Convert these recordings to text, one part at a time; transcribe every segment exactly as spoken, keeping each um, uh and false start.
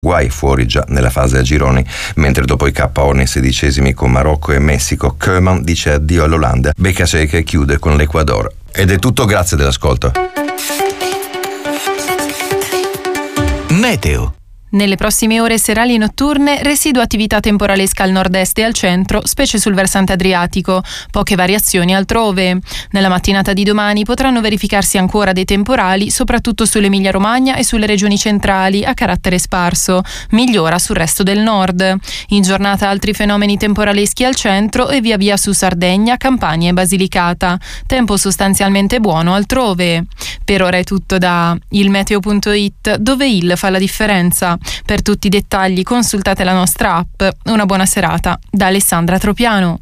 Uruguay fuori già nella fase a gironi, mentre dopo i K O nei sedicesimi con Marocco e Messico, Koeman dice addio all'Olanda, Becasece chiude con l'Ecuador. Ed è tutto, grazie dell'ascolto. Meteo. Nelle prossime ore serali e notturne, residua attività temporalesca al nord-est e al centro, specie sul versante adriatico, poche variazioni altrove. Nella mattinata di domani potranno verificarsi ancora dei temporali, soprattutto sull'Emilia-Romagna e sulle regioni centrali, a carattere sparso. Migliora sul resto del nord. In giornata altri fenomeni temporaleschi al centro e via via su Sardegna, Campania e Basilicata. Tempo sostanzialmente buono altrove. Per ora è tutto da il meteo punto it, dove il fa la differenza. Per tutti i dettagli consultate la nostra app. Una buona serata da Alessandra Tropiano.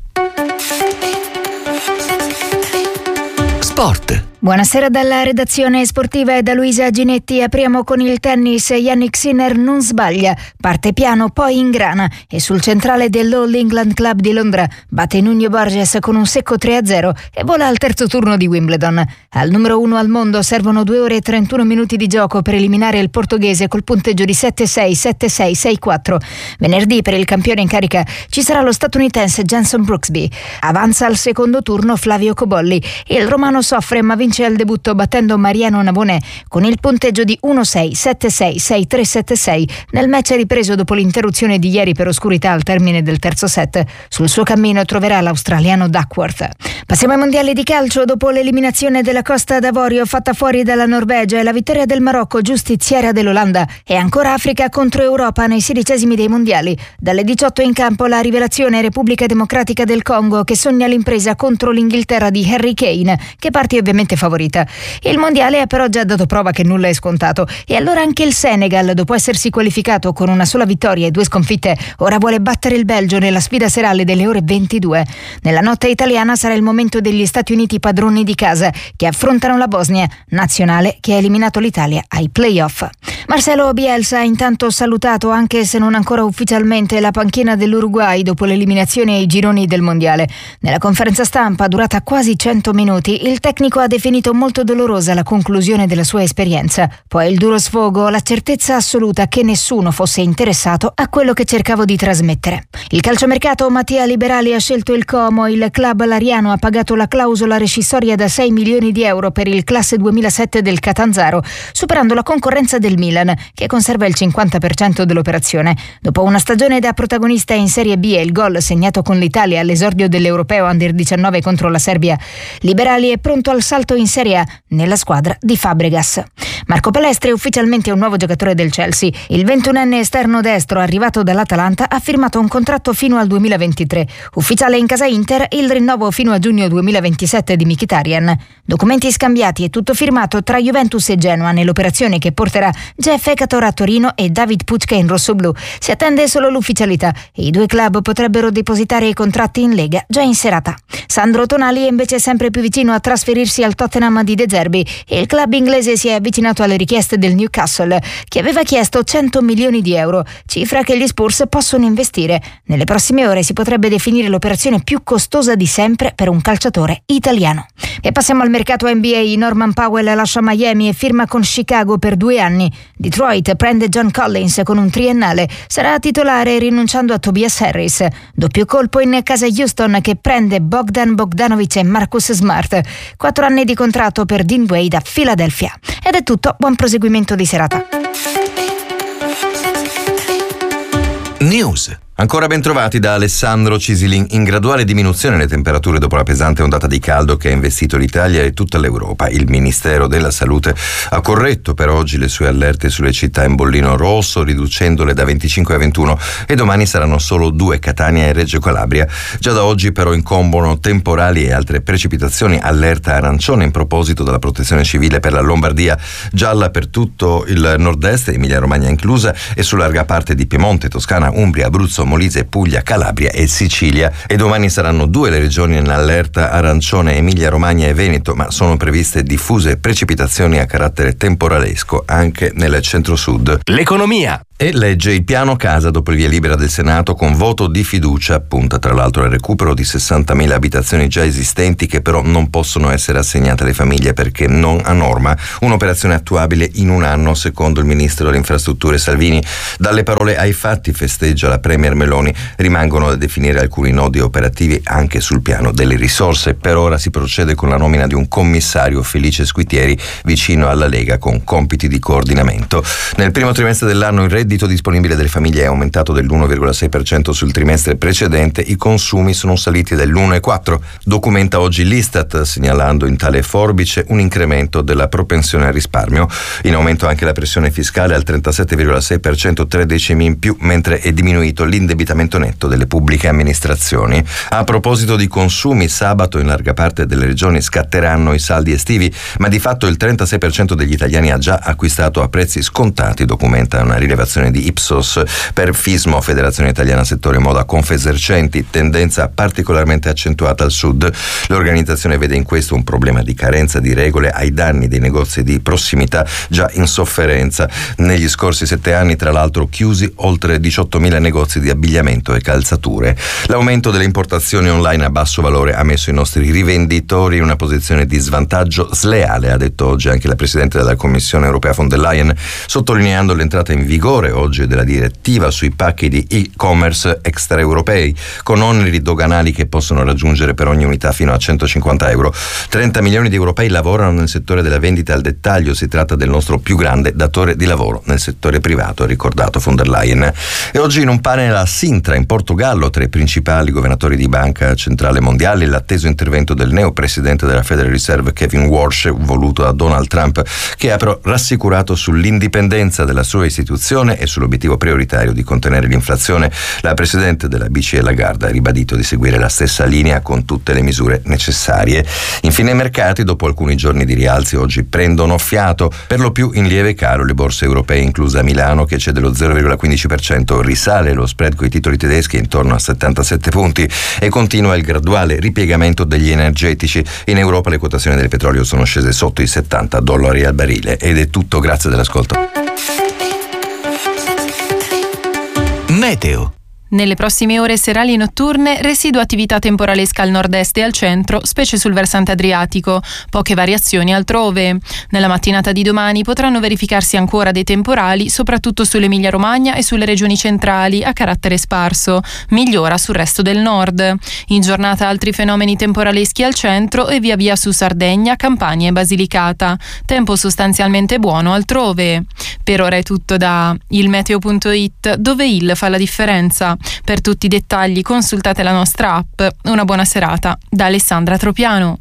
Sport. Buonasera dalla redazione sportiva e da Luisa Ginetti. Apriamo con il tennis. Jannik Sinner non sbaglia, parte piano poi ingrana e sul centrale dell'All England Club di Londra batte Nuno Borges con un secco tre a zero e vola al terzo turno di Wimbledon. Al numero uno al mondo servono due ore e trentuno minuti di gioco per eliminare il portoghese col punteggio di sette sei, sette sei, sei quattro. Venerdì per il campione in carica ci sarà lo statunitense Jenson Brooksby. Avanza al secondo turno Flavio Cobolli. Il romano soffre ma vince al debutto battendo Mariano Navone con il punteggio di uno sei, sette sei, sei tre, sette sei nel match ripreso dopo l'interruzione di ieri per oscurità al termine del terzo set. Sul suo cammino troverà l'australiano Duckworth. Passiamo ai mondiali di calcio. Dopo l'eliminazione della Costa d'Avorio fatta fuori dalla Norvegia e la vittoria del Marocco giustiziera dell'Olanda, e ancora Africa contro Europa nei sedicesimi dei mondiali. Dalle diciotto in campo la rivelazione Repubblica Democratica del Congo, che sogna l'impresa contro l'Inghilterra di Harry Kane, che parte ovviamente favorita. Il mondiale ha però già dato prova che nulla è scontato, e allora anche il Senegal, dopo essersi qualificato con una sola vittoria e due sconfitte, ora vuole battere il Belgio nella sfida serale delle ore ventidue. Nella notte italiana sarà il momento degli Stati Uniti padroni di casa, che affrontano la Bosnia, nazionale che ha eliminato l'Italia ai play-off. Marcelo Bielsa ha intanto salutato, anche se non ancora ufficialmente, la panchina dell'Uruguay dopo l'eliminazione ai gironi del mondiale. Nella conferenza stampa, durata quasi cento minuti, il tecnico ha definito molto dolorosa la conclusione della sua esperienza. Poi il duro sfogo, la certezza assoluta che nessuno fosse interessato a quello che cercavo di trasmettere. Il calciomercato, Mattia Liberali ha scelto il Como. Il club lariano ha pagato la clausola rescissoria da sei milioni di euro per il classe duemilasette del Catanzaro, superando la concorrenza del Milan, che conserva il cinquanta per cento dell'operazione. Dopo una stagione da protagonista in Serie B e il gol segnato con l'Italia all'esordio dell'Europeo Under diciannove contro la Serbia, Liberali è pronto al salto in Serie A nella squadra di Fabregas. Marco Palestri è ufficialmente un nuovo giocatore del Chelsea. Il ventunenne esterno destro arrivato dall'Atalanta ha firmato un contratto fino al duemilaventitré. Ufficiale in casa Inter il rinnovo fino a giugno duemilaventisette di Mkhitaryan. Documenti scambiati e tutto firmato tra Juventus e Genoa nell'operazione che porterà Jeff Ekator a Torino e David Pucca in rossoblù. Si attende solo l'ufficialità e i due club potrebbero depositare i contratti in Lega già in serata. Sandro Tonali è invece sempre più vicino a trasferirsi al Tottenham di De Zerbi e il club inglese si è avvicinato alle richieste del Newcastle, che aveva chiesto cento milioni di euro, cifra che gli Spurs possono investire. Nelle prossime ore si potrebbe definire l'operazione più costosa di sempre per un calciatore italiano. E passiamo al mercato N B A. Norman Powell lascia Miami e firma con Chicago per due anni. Detroit prende John Collins con un triennale, sarà titolare rinunciando a Tobias Harris. Doppio colpo in casa Houston, che prende Bogdan Bogdanovic e Marcus Smart. Quattro anni di contratto per Dean Wade a Philadelphia. Ed è tutto, buon proseguimento di serata. News. Ancora ben trovati da Alessandro Cisilin. In graduale diminuzione le temperature dopo la pesante ondata di caldo che ha investito l'Italia e tutta l'Europa. Il Ministero della Salute ha corretto per oggi le sue allerte sulle città in bollino rosso, riducendole da venticinque a ventuno, e domani saranno solo due, Catania e Reggio Calabria. Già da oggi però incombono temporali e altre precipitazioni. Allerta arancione in proposito dalla Protezione Civile per la Lombardia, gialla per tutto il nord-est, Emilia Romagna inclusa, e su larga parte di Piemonte, Toscana, Umbria, Abruzzo, Molise, Puglia, Calabria e Sicilia. E domani saranno due le regioni in allerta arancione, Emilia Romagna e Veneto, ma sono previste diffuse precipitazioni a carattere temporalesco anche nel centro-sud. L'economia. E legge il piano casa dopo il via libera del Senato con voto di fiducia, punta tra l'altro al recupero di sessantamila abitazioni già esistenti che però non possono essere assegnate alle famiglie perché non a norma, un'operazione attuabile in un anno secondo il ministro delle infrastrutture Salvini. Dalle parole ai fatti, festeggia la premier Meloni, rimangono da definire alcuni nodi operativi anche sul piano delle risorse. Per ora si procede con la nomina di un commissario, Felice Squitieri, vicino alla Lega con compiti di coordinamento. Nel primo trimestre dell'anno il Il reddito disponibile delle famiglie è aumentato dell'uno virgola sei per cento sul trimestre precedente, i consumi sono saliti dell'uno virgola quattro per cento. Documenta oggi l'Istat, segnalando in tale forbice un incremento della propensione al risparmio. In aumento anche la pressione fiscale al trentasette virgola sei per cento, tre decimi in più, mentre è diminuito l'indebitamento netto delle pubbliche amministrazioni. A proposito di consumi, sabato in larga parte delle regioni scatteranno i saldi estivi, ma di fatto il trentasei per cento degli italiani ha già acquistato a prezzi scontati, documenta una rilevazione di Ipsos. Per Fismo, Federazione Italiana Settore Moda Confesercenti, tendenza particolarmente accentuata al sud. L'organizzazione vede in questo un problema di carenza di regole ai danni dei negozi di prossimità già in sofferenza. Negli scorsi sette anni, tra l'altro, chiusi oltre diciottomila negozi di abbigliamento e calzature. L'aumento delle importazioni online a basso valore ha messo i nostri rivenditori in una posizione di svantaggio sleale, ha detto oggi anche la Presidente della Commissione Europea von der Leyen, sottolineando l'entrata in vigore oggi della direttiva sui pacchi di e-commerce extraeuropei, con oneri doganali che possono raggiungere per ogni unità fino a centocinquanta euro. trenta milioni di europei lavorano nel settore della vendita al dettaglio, si tratta del nostro più grande datore di lavoro nel settore privato, ha ricordato von der Leyen. E oggi in un panel a Sintra, in Portogallo, tra i principali governatori di banca centrale mondiale, l'atteso intervento del neo presidente della Federal Reserve Kevin Warsh, voluto da Donald Trump, che ha però rassicurato sull'indipendenza della sua istituzione e sull'obiettivo prioritario di contenere l'inflazione. La Presidente della B C E Lagarde ha ribadito di seguire la stessa linea con tutte le misure necessarie. Infine i mercati, dopo alcuni giorni di rialzi, oggi prendono fiato, per lo più in lieve calo le borse europee, inclusa Milano che cede lo zero virgola quindici per cento, risale lo spread coi titoli tedeschi intorno a settantasette punti e continua il graduale ripiegamento degli energetici. In Europa le quotazioni del petrolio sono scese sotto i settanta dollari al barile. Ed è tutto, grazie dell'ascolto. Meteo. Nelle prossime ore serali e notturne, residua attività temporalesca al nord-est e al centro, specie sul versante adriatico, poche variazioni altrove. Nella mattinata di domani potranno verificarsi ancora dei temporali, soprattutto sull'Emilia-Romagna e sulle regioni centrali, a carattere sparso, migliora sul resto del nord. In giornata altri fenomeni temporaleschi al centro e via via su Sardegna, Campania e Basilicata. Tempo sostanzialmente buono altrove. Per ora è tutto da il meteo punto it, dove il fa la differenza. Per tutti i dettagli consultate la nostra app. Una buona serata da Alessandra Tropiano.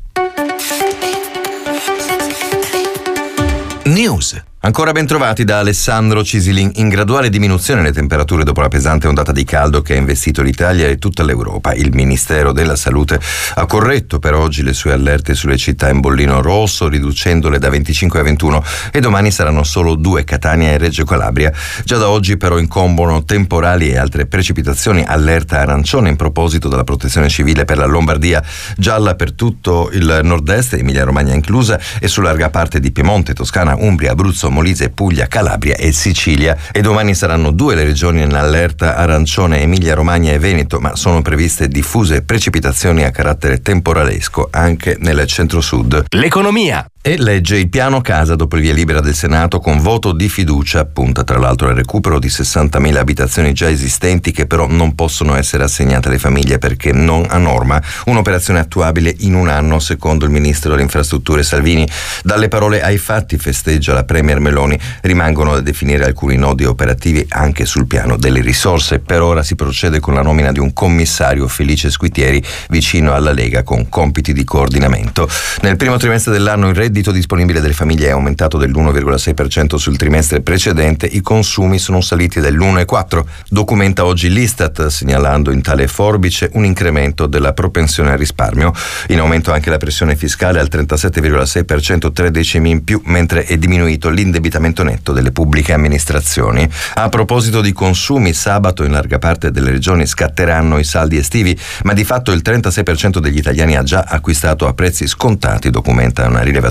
News. Ancora ben trovati da Alessandro Cisilin. In graduale diminuzione le temperature dopo la pesante ondata di caldo che ha investito l'Italia e tutta l'Europa. Il Ministero della Salute ha corretto per oggi le sue allerte sulle città in bollino rosso, riducendole da venticinque a ventuno, e domani saranno solo due, Catania e Reggio Calabria. Già da oggi però incombono temporali e altre precipitazioni. Allerta arancione in proposito dalla Protezione Civile per la Lombardia, gialla per tutto il nord-est, Emilia Romagna inclusa, e su larga parte di Piemonte, Toscana, Umbria, Abruzzo, Molise, Puglia, Calabria e Sicilia. E domani saranno due le regioni in allerta arancione, Emilia Romagna e Veneto, ma sono previste diffuse precipitazioni a carattere temporalesco anche nel centro-sud. L'economia. E legge il piano casa dopo il via libera del Senato con voto di fiducia, punta tra l'altro al recupero di sessantamila abitazioni già esistenti che però non possono essere assegnate alle famiglie perché non a norma, un'operazione attuabile in un anno secondo il ministro delle infrastrutture Salvini. Dalle parole ai fatti, festeggia la premier Meloni, rimangono da definire alcuni nodi operativi anche sul piano delle risorse. Per ora si procede con la nomina di un commissario, Felice Squitieri, vicino alla Lega con compiti di coordinamento. Nel primo trimestre dell'anno il reddito disponibile delle famiglie è aumentato dell'uno virgola sei per cento sul trimestre precedente, i consumi sono saliti dell'uno virgola quattro per cento. Documenta oggi l'Istat, segnalando in tale forbice un incremento della propensione al risparmio. In aumento anche la pressione fiscale al trentasette virgola sei per cento, tre decimi in più, mentre è diminuito l'indebitamento netto delle pubbliche amministrazioni. A proposito di consumi, sabato in larga parte delle regioni scatteranno i saldi estivi, ma di fatto il trentasei per cento degli italiani ha già acquistato a prezzi scontati, documenta una rilevazione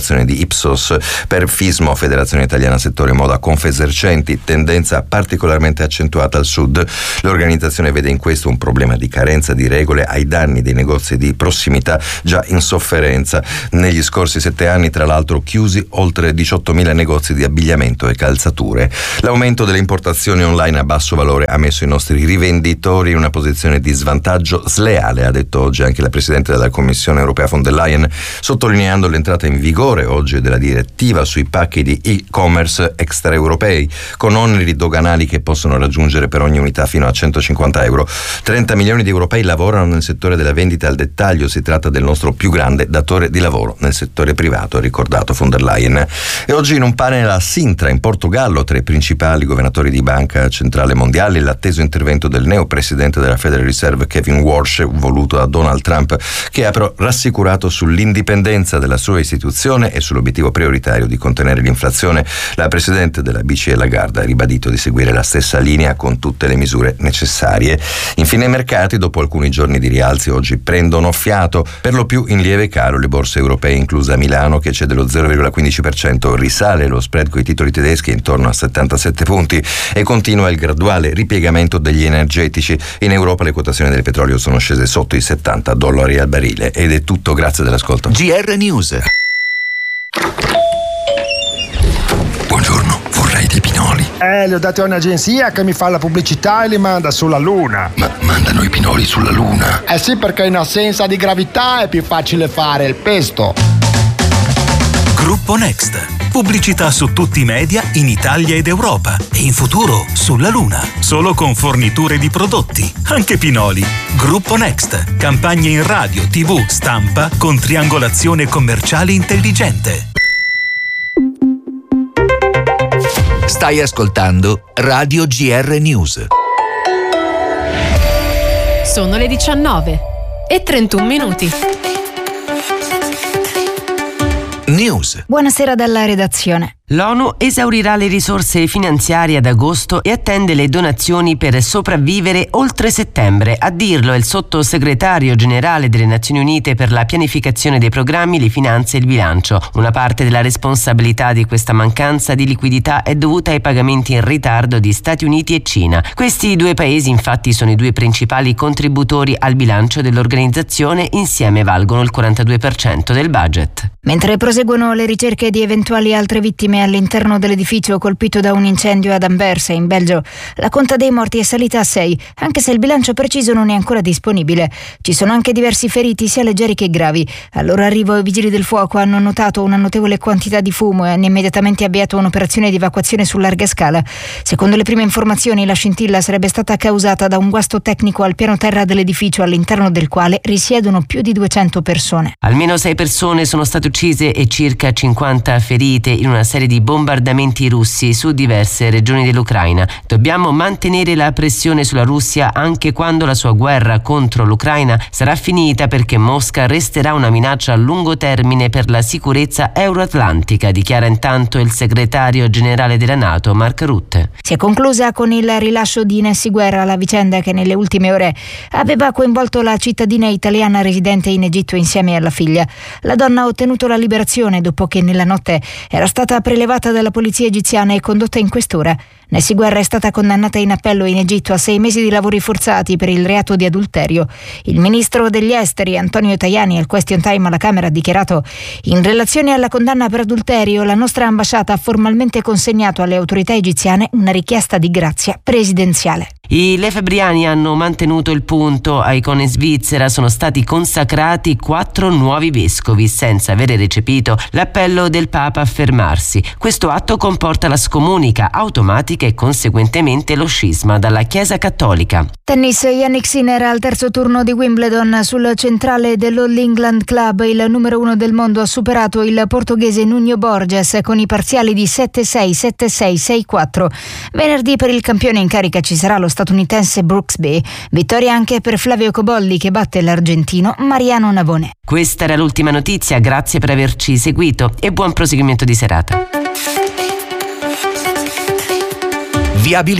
valutazione di Ipsos. Per Fismo, Federazione Italiana Settore Moda Confesercenti, tendenza particolarmente accentuata al sud. L'organizzazione vede in questo un problema di carenza di regole ai danni dei negozi di prossimità già in sofferenza. Negli scorsi sette anni, tra l'altro, chiusi oltre diciottomila negozi di abbigliamento e calzature. L'aumento delle importazioni online a basso valore ha messo i nostri rivenditori in una posizione di svantaggio sleale, ha detto oggi anche la Presidente della Commissione Europea von der Leyen, sottolineando l'entrata in vigore oggi della direttiva sui pacchi di e-commerce extraeuropei, con oneri doganali che possono raggiungere per ogni unità fino a centocinquanta euro. trenta milioni di europei lavorano nel settore della vendita al dettaglio, si tratta del nostro più grande datore di lavoro nel settore privato, ha ricordato von der Leyen. E oggi in un panel a Sintra, in Portogallo, tra i principali governatori di Banca Centrale Mondiale, l'atteso intervento del neo presidente della Federal Reserve Kevin Warsh, voluto da Donald Trump, che ha però rassicurato sull'indipendenza della sua istituzione e sull'obiettivo prioritario di contenere l'inflazione. La presidente della B C E Lagarde ha ribadito di seguire la stessa linea con tutte le misure necessarie. Infine i mercati, dopo alcuni giorni di rialzi, oggi prendono fiato, per lo più in lieve calo le borse europee, inclusa Milano che cede lo zero virgola quindici per cento, risale lo spread coi titoli tedeschi intorno a settantasette punti e continua il graduale ripiegamento degli energetici. In Europa le quotazioni del petrolio sono scese sotto i settanta dollari al barile. Ed è tutto, grazie dell'ascolto. G R News. Buongiorno, vorrei dei pinoli. Eh, li ho dati a un'agenzia che mi fa la pubblicità e li manda sulla Luna. Ma mandano i pinoli sulla Luna? Eh sì, perché in assenza di gravità è più facile fare il pesto. Gruppo Next. Pubblicità su tutti i media in Italia ed Europa e in futuro sulla Luna. Solo con forniture di prodotti, anche pinoli. Gruppo Next. Campagne in radio, tivù, stampa con triangolazione commerciale intelligente. Stai ascoltando Radio G R News. Sono le diciannove e trentuno minuti. News. Buonasera dalla redazione. L'ONU esaurirà le risorse finanziarie ad agosto e attende le donazioni per sopravvivere oltre settembre. A dirlo è il sottosegretario generale delle Nazioni Unite per la pianificazione dei programmi, le finanze e il bilancio. Una parte della responsabilità di questa mancanza di liquidità è dovuta ai pagamenti in ritardo di Stati Uniti e Cina. Questi due paesi infatti sono i due principali contributori al bilancio dell'organizzazione, insieme valgono il quarantadue per cento del budget. Mentre proseguono le ricerche di eventuali altre vittime all'interno dell'edificio colpito da un incendio ad Anversa, in Belgio, la conta dei morti è salita a sei, anche se il bilancio preciso non è ancora disponibile. Ci sono anche diversi feriti, sia leggeri che gravi. Al loro arrivo i vigili del fuoco hanno notato una notevole quantità di fumo e hanno immediatamente avviato un'operazione di evacuazione su larga scala. Secondo le prime informazioni, la scintilla sarebbe stata causata da un guasto tecnico al piano terra dell'edificio, all'interno del quale risiedono più di duecento persone. Almeno sei persone sono state uccise e circa cinquanta ferite in una serie di bombardamenti russi su diverse regioni dell'Ucraina. Dobbiamo mantenere la pressione sulla Russia anche quando la sua guerra contro l'Ucraina sarà finita, perché Mosca resterà una minaccia a lungo termine per la sicurezza euroatlantica, dichiara intanto il segretario generale della NATO Mark Rutte. Si è conclusa con il rilascio di Nessy Guerra, la vicenda che nelle ultime ore aveva coinvolto la cittadina italiana residente in Egitto insieme alla figlia. La donna ha ottenuto la liberazione dopo che nella notte era stata prelevata dalla polizia egiziana e condotta in questura. Nessy Guerra è stata condannata in appello in Egitto a sei mesi di lavori forzati per il reato di adulterio. Il ministro degli esteri Antonio Tajani al Question Time alla Camera ha dichiarato: in relazione alla condanna per adulterio, la nostra ambasciata ha formalmente consegnato alle autorità egiziane una richiesta di grazia presidenziale. I lefebbriani hanno mantenuto il punto. A Icona in Svizzera sono stati consacrati quattro nuovi vescovi senza avere recepito l'appello del Papa a fermarsi. Questo atto comporta la scomunica automatica e conseguentemente lo scisma dalla Chiesa Cattolica. Tennis, Jannik Sinner al terzo turno di Wimbledon. Sul centrale dell'All England Club il numero uno del mondo ha superato il portoghese Nuno Borges con i parziali di sette sei, sette sei, sei quattro. Venerdì per il campione in carica ci sarà lo statunitense Brooksby. Vittoria anche per Flavio Cobolli che batte l'argentino Mariano Navone. Questa era l'ultima notizia, grazie per averci seguito e buon proseguimento di serata. Viabilità.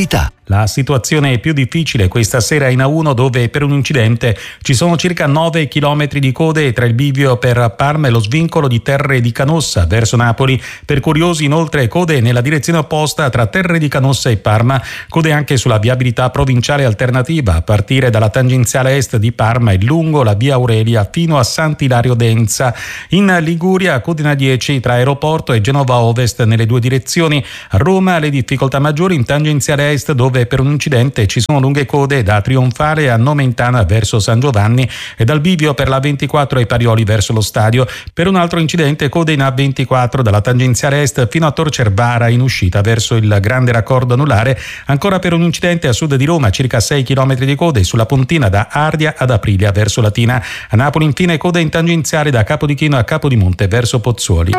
La situazione è più difficile questa sera in A uno, dove per un incidente ci sono circa nove chilometri di code tra il bivio per Parma e lo svincolo di Terre di Canossa verso Napoli. Per curiosi inoltre code nella direzione opposta tra Terre di Canossa e Parma, code anche sulla viabilità provinciale alternativa a partire dalla tangenziale est di Parma e lungo la via Aurelia fino a Sant'Ilario Denza. In Liguria code in A dieci tra aeroporto e Genova Ovest nelle due direzioni. A Roma le difficoltà maggiori in tangenziale est, dove per un incidente ci sono lunghe code da Trionfale a Nomentana verso San Giovanni e dal bivio per la ventiquattro ai Parioli verso lo stadio. Per un altro incidente code in A ventiquattro dalla tangenziale est fino a Tor Cervara in uscita verso il grande raccordo anulare. Ancora per un incidente a sud di Roma circa sei chilometri di code sulla Pontina da Ardia ad Aprilia verso Latina. A Napoli infine code in tangenziale da Capodichino a Capodimonte verso Pozzuoli.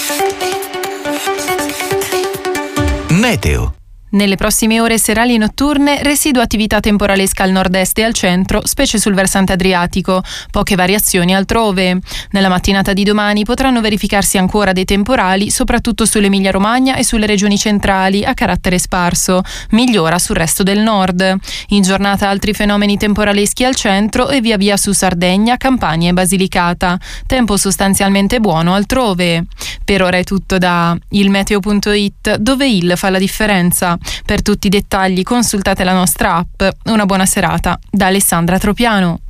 Meteo. Nelle prossime ore serali e notturne, residua attività temporalesca al nord-est e al centro, specie sul versante adriatico, poche variazioni altrove. Nella mattinata di domani potranno verificarsi ancora dei temporali, soprattutto sull'Emilia-Romagna e sulle regioni centrali, a carattere sparso. Migliora sul resto del nord. In giornata altri fenomeni temporaleschi al centro e via via su Sardegna, Campania e Basilicata. Tempo sostanzialmente buono altrove. Per ora è tutto da il meteo punto it, dove il fa la differenza. Per tutti i dettagli consultate la nostra app. Una buona serata da Alessandra Tropiano.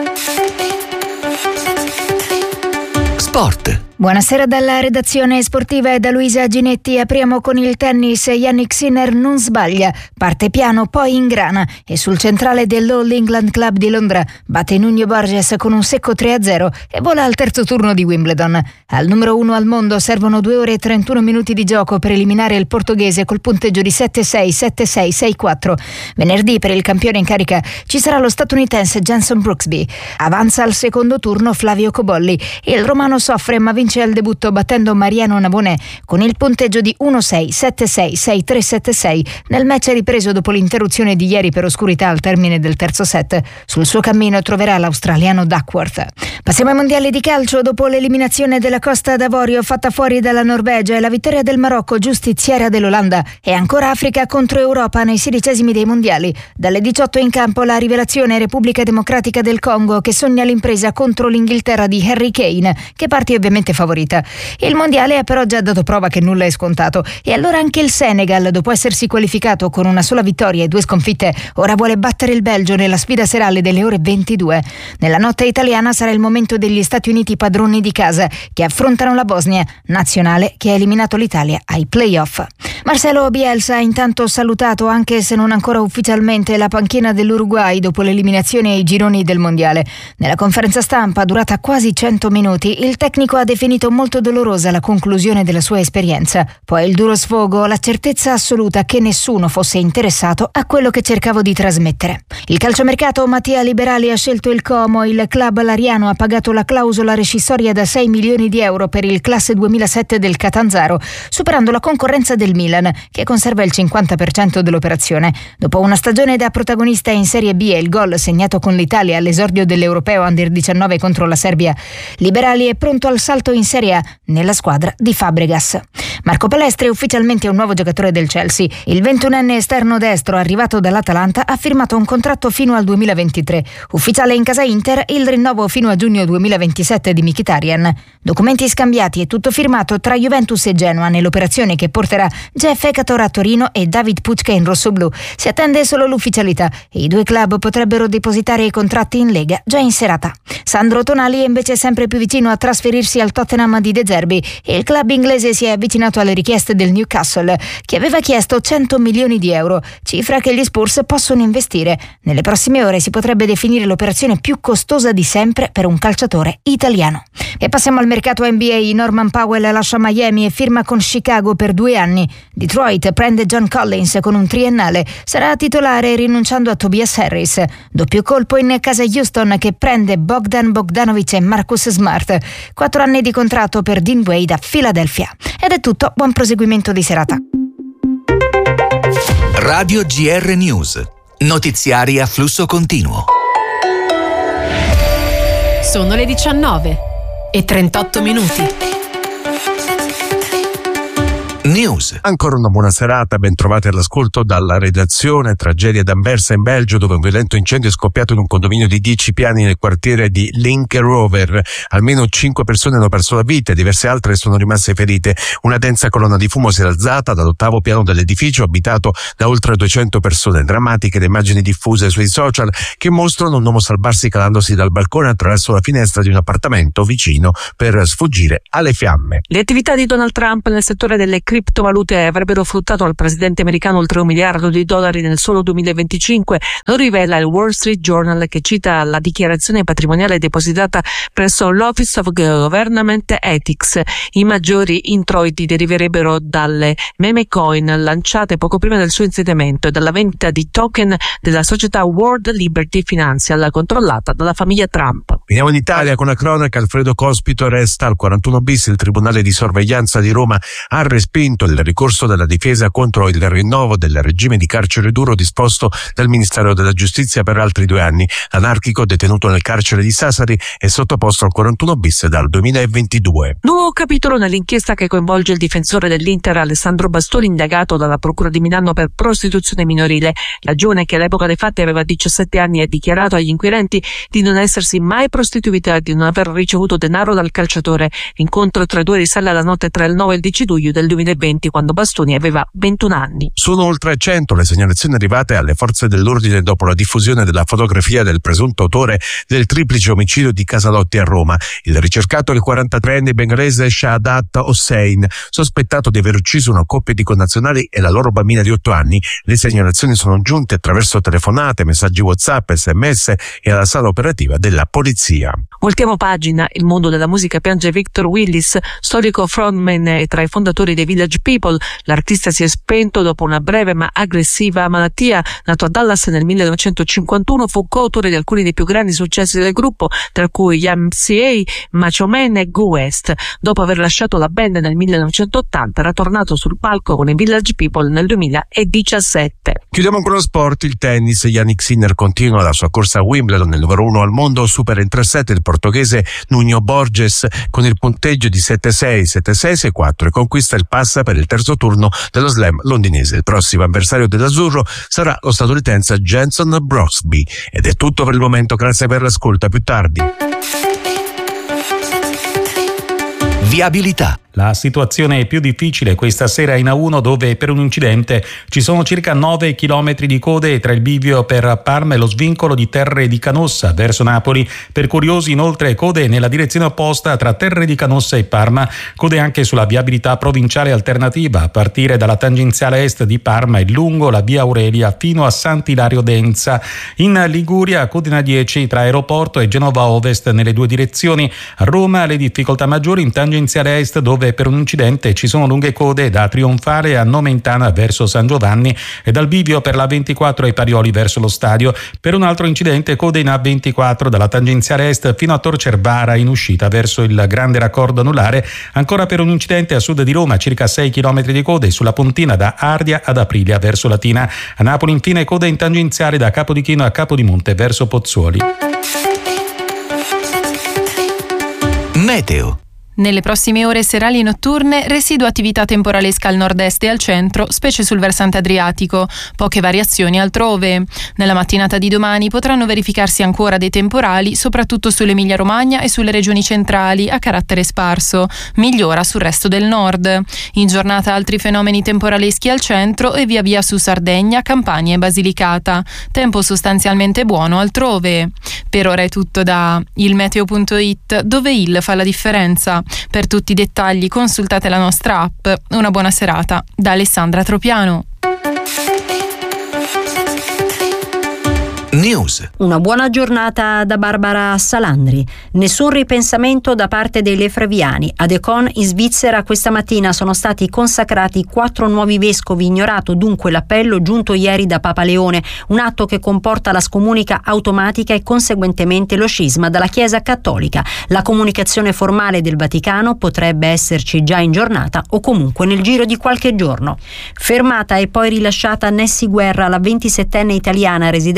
Sport. Buonasera dalla redazione sportiva e da Luisa Ginetti. Apriamo con il tennis. Jannik Sinner non sbaglia, parte piano poi ingrana e sul centrale dell'All England Club di Londra batte Nuno Borges con un secco tre a zero e vola al terzo turno di Wimbledon. Al numero uno al mondo servono due ore e trentuno minuti di gioco per eliminare il portoghese col punteggio di sette sei, sette sei, sei quattro. Venerdì per il campione in carica ci sarà lo statunitense Jenson Brooksby. Avanza al secondo turno Flavio Cobolli. Il romano soffre ma vince al debutto battendo Mariano Nabonè con il punteggio di uno sei, sette sei, sei tre, sette sei nel match ripreso dopo l'interruzione di ieri per oscurità al termine del terzo set. Sul suo cammino troverà l'australiano Duckworth. Passiamo ai mondiali di calcio. Dopo l'eliminazione della Costa d'Avorio fatta fuori dalla Norvegia e la vittoria del Marocco giustiziera dell'Olanda, e ancora Africa contro Europa nei sedicesimi dei mondiali. Dalle diciotto in campo la rivelazione Repubblica Democratica del Congo, che sogna l'impresa contro l'Inghilterra di Harry Kane, che parte ovviamente favorita. Il mondiale ha però già dato prova che nulla è scontato, e allora anche il Senegal, dopo essersi qualificato con una sola vittoria e due sconfitte, ora vuole battere il Belgio nella sfida serale delle ore ventidue. Nella notte italiana sarà il momento degli Stati Uniti padroni di casa, che affrontano la Bosnia, nazionale che ha eliminato l'Italia ai play-off. Marcelo Bielsa ha intanto salutato, anche se non ancora ufficialmente, la panchina dell'Uruguay dopo l'eliminazione ai gironi del mondiale. Nella conferenza stampa, durata quasi cento minuti, il tecnico ha definito molto dolorosa la conclusione della sua esperienza. Poi il duro sfogo, la certezza assoluta che nessuno fosse interessato a quello che cercavo di trasmettere. Il calciomercato Mattia Liberali ha scelto il Como. Il club lariano ha pagato la clausola rescissoria da sei milioni di euro per il classe duemilasette del Catanzaro, superando la concorrenza del Milan, che conserva il cinquanta per cento dell'operazione. Dopo una stagione da protagonista in Serie B e il gol segnato con l'Italia all'esordio dell'Europeo Under diciannove contro la Serbia, Liberali è pronto al salto in Serie A nella squadra di Fabregas. Marco Palestri è ufficialmente un nuovo giocatore del Chelsea. Il ventunenne esterno destro arrivato dall'Atalanta ha firmato un contratto fino al duemilaventitré. Ufficiale in casa Inter il rinnovo fino a giugno duemilaventisette di Mkhitaryan. Documenti scambiati e tutto firmato tra Juventus e Genoa nell'operazione che porterà Jeff Ekator a Torino e David Pucca in rossoblù. Si attende solo l'ufficialità e i due club potrebbero depositare i contratti in Lega già in serata. Sandro Tonali è invece sempre più vicino a trasferirsi al Tottenham di De Zerbi e il club inglese si è avvicinato alle richieste del Newcastle, che aveva chiesto cento milioni di euro, cifra che gli Spurs possono investire. Nelle prossime ore si potrebbe definire l'operazione più costosa di sempre per un calciatore italiano. E passiamo al mercato N B A. Norman Powell lascia Miami e firma con Chicago per due anni. Detroit prende John Collins con un triennale, sarà titolare rinunciando a Tobias Harris. Doppio colpo in casa Houston, che prende Bogdan Bogdanovic e Marcus Smart. Quattro anni di contratto per Dean Wade a Philadelphia. Ed è tutto, buon proseguimento di serata. Radio G R News. Notiziari a flusso continuo. Sono le diciannove e trentotto minuti. News. Ancora una buona serata, ben trovati all'ascolto dalla redazione. Tragedia ad Anversa in Belgio, dove un violento incendio è scoppiato in un condominio di dieci piani nel quartiere di Linkerover. Almeno cinque persone hanno perso la vita e diverse altre sono rimaste ferite. Una densa colonna di fumo si è alzata dall'ottavo piano dell'edificio abitato da oltre duecento persone. Drammatiche le immagini diffuse sui social che mostrano un uomo salvarsi calandosi dal balcone attraverso la finestra di un appartamento vicino per sfuggire alle fiamme. Le attività di Donald Trump nel settore delle criptovalute avrebbero fruttato al presidente americano oltre un miliardo di dollari nel solo duemilaventicinque, lo rivela il Wall Street Journal, che cita la dichiarazione patrimoniale depositata presso l'Office of Government Ethics. I maggiori introiti deriverebbero dalle meme coin lanciate poco prima del suo insediamento e dalla vendita di token della società World Liberty Financial, controllata dalla famiglia Trump. Veniamo in Italia con la cronaca. Alfredo Cospito resta al quarantuno bis. Il Tribunale di Sorveglianza di Roma ha respinto il ricorso della difesa contro il rinnovo del regime di carcere duro disposto dal Ministero della Giustizia per altri due anni. L'anarchico, detenuto nel carcere di Sassari, è sottoposto al quarantuno bis dal duemilaventidue. Nuovo capitolo nell'inchiesta che coinvolge il difensore dell'Inter Alessandro Bastoni, indagato dalla Procura di Milano per prostituzione minorile. La giovane, che all'epoca dei fatti aveva diciassette anni, ha dichiarato agli inquirenti di non essersi mai prostituita e di non aver ricevuto denaro dal calciatore. L'incontro tra i due risale alla notte tra il nove e il dieci luglio del duemilaventi, quando Bastoni aveva ventuno anni. Sono oltre cento le segnalazioni arrivate alle forze dell'ordine dopo la diffusione della fotografia del presunto autore del triplice omicidio di Casalotti a Roma. Il ricercato è il quarantatreenne bengalese Shahadat Hossein, sospettato di aver ucciso una coppia di connazionali e la loro bambina di otto anni. Le segnalazioni sono giunte attraverso telefonate, messaggi WhatsApp, sms e alla sala operativa della polizia. Voltiamo pagina. Il mondo della musica piange Victor Willis, storico frontman e tra i fondatori dei Village People. L'artista si è spento dopo una breve ma aggressiva malattia. Nato a Dallas nel millenovecentocinquantuno, fu coautore di alcuni dei più grandi successi del gruppo, tra cui gli M C A, Macho Man e Go West. Dopo aver lasciato la band nel millenovecentottanta, era tornato sul palco con i Village People nel duemiladiciassette. Chiudiamo con lo sport, il tennis. Jannik Sinner continua la sua corsa a Wimbledon, il numero uno al mondo, supera in tre set il portoghese Nuno Borges con il punteggio di sette sei, sette sei, sei quattro e conquista il pass per il terzo turno dello slam londinese. Il prossimo avversario dell'azzurro sarà lo statunitense Jenson Brosby. Ed è tutto per il momento, grazie per l'ascolto, a più tardi. Viabilità. La situazione è più difficile questa sera in A uno, dove per un incidente ci sono circa nove chilometri di code tra il bivio per Parma e lo svincolo di Terre di Canossa verso Napoli. Per curiosi, inoltre, code nella direzione opposta tra Terre di Canossa e Parma, code anche sulla viabilità provinciale alternativa a partire dalla tangenziale est di Parma e lungo la via Aurelia fino a Sant'Ilario Denza. In Liguria, code in A dieci tra aeroporto e Genova Ovest nelle due direzioni. A Roma le difficoltà maggiori in tangenziale est, dove per un incidente ci sono lunghe code da Trionfale a Nomentana verso San Giovanni e dal bivio per la ventiquattro ai Parioli verso lo stadio. Per un altro incidente, code in A ventiquattro dalla tangenziale est fino a Tor Cervara in uscita verso il grande raccordo anulare. Ancora per un incidente a sud di Roma, circa sei chilometri di code sulla Pontina da Ardia ad Aprilia verso Latina. A Napoli infine code in tangenziale da Capodichino a Capodimonte verso Pozzuoli. Meteo. Nelle prossime ore serali e notturne, residua attività temporalesca al nord-est e al centro, specie sul versante adriatico, poche variazioni altrove. Nella mattinata di domani potranno verificarsi ancora dei temporali, soprattutto sull'Emilia-Romagna e sulle regioni centrali, a carattere sparso. Migliora sul resto del nord. In giornata altri fenomeni temporaleschi al centro e via via su Sardegna, Campania e Basilicata. Tempo sostanzialmente buono altrove. Per ora è tutto da il meteo punto it, dove il fa la differenza. Per tutti i dettagli consultate la nostra app. Una buona serata da Alessandra Tropiano. News. Una buona giornata da Barbara Salandri. Nessun ripensamento da parte dei lefraviani. Ad Econ in Svizzera questa mattina sono stati consacrati quattro nuovi vescovi, ignorato dunque l'appello giunto ieri da Papa Leone, un atto che comporta la scomunica automatica e conseguentemente lo scisma dalla Chiesa Cattolica. La comunicazione formale del Vaticano potrebbe esserci già in giornata o comunque nel giro di qualche giorno. Fermata e poi rilasciata Nessi Guerra, la ventisettenne italiana residente in Egitto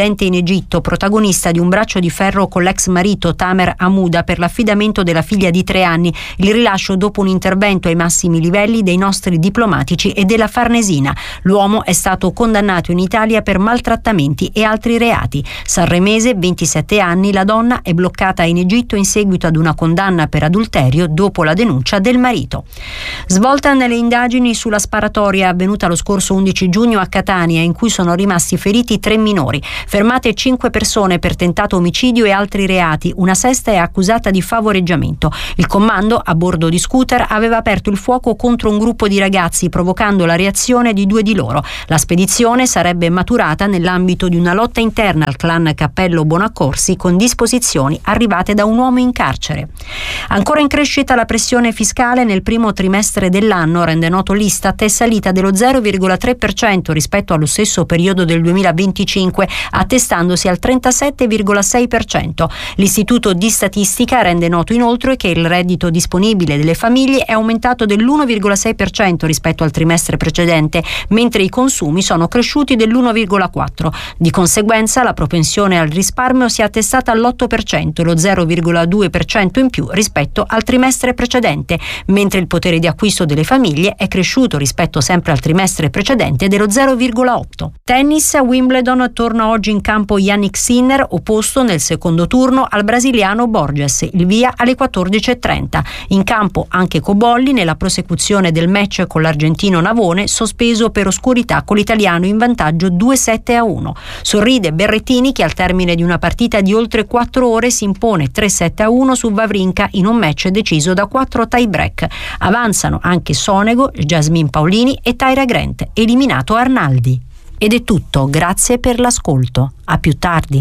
Egitto, protagonista di un braccio di ferro con l'ex marito Tamer Hamouda per l'affidamento della figlia di tre anni, il rilascio dopo un intervento ai massimi livelli dei nostri diplomatici e della Farnesina. L'uomo è stato condannato in Italia per maltrattamenti e altri reati. Sanremese, ventisette anni, la donna è bloccata in Egitto in seguito ad una condanna per adulterio dopo la denuncia del marito. Svolta nelle indagini sulla sparatoria avvenuta lo scorso undici giugno a Catania, in cui sono rimasti feriti tre minori. Fermate cinque persone per tentato omicidio e altri reati, una sesta è accusata di favoreggiamento. Il comando, a bordo di scooter, aveva aperto il fuoco contro un gruppo di ragazzi, provocando la reazione di due di loro. La spedizione sarebbe maturata nell'ambito di una lotta interna al clan Cappello Bonaccorsi, con disposizioni arrivate da un uomo in carcere. Ancora in crescita la pressione fiscale nel primo trimestre dell'anno, rende noto l'Istat, è salita dello zero virgola tre per cento rispetto allo stesso periodo del duemilaventicinque, attestandosi al trentasette virgola sei per cento. L'Istituto di Statistica rende noto inoltre che il reddito disponibile delle famiglie è aumentato dell'uno virgola sei per cento rispetto al trimestre precedente, mentre i consumi sono cresciuti dell'uno virgola quattro per cento. Di conseguenza la propensione al risparmio si è attestata all'otto per cento, lo zero virgola due per cento in più rispetto al trimestre precedente, mentre il potere di acquisto delle famiglie è cresciuto rispetto sempre al trimestre precedente dello zero virgola otto. Tennis, a Wimbledon torna oggi in campo Jannik Sinner, opposto nel secondo turno al brasiliano Borges, il via alle quattordici e trenta. In campo anche Cobolli nella prosecuzione del match con l'argentino Navone, sospeso per oscurità con l'italiano in vantaggio due sette a uno. Sorride Berrettini, che al termine di una partita di oltre quattro ore si impone tre sette a uno su Wawrinka in un match deciso da quattro tie break. Avanzano anche Sonego, Jasmine Paolini e Tyra Grant, eliminato Arnaldi. Ed è tutto, grazie per l'ascolto. A più tardi.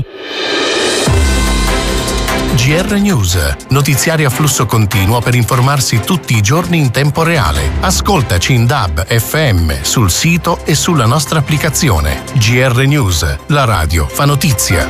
G R News, notiziario a flusso continuo per informarsi tutti i giorni in tempo reale. Ascoltaci in D A B, F M, sul sito e sulla nostra applicazione. G R News, la radio fa notizia.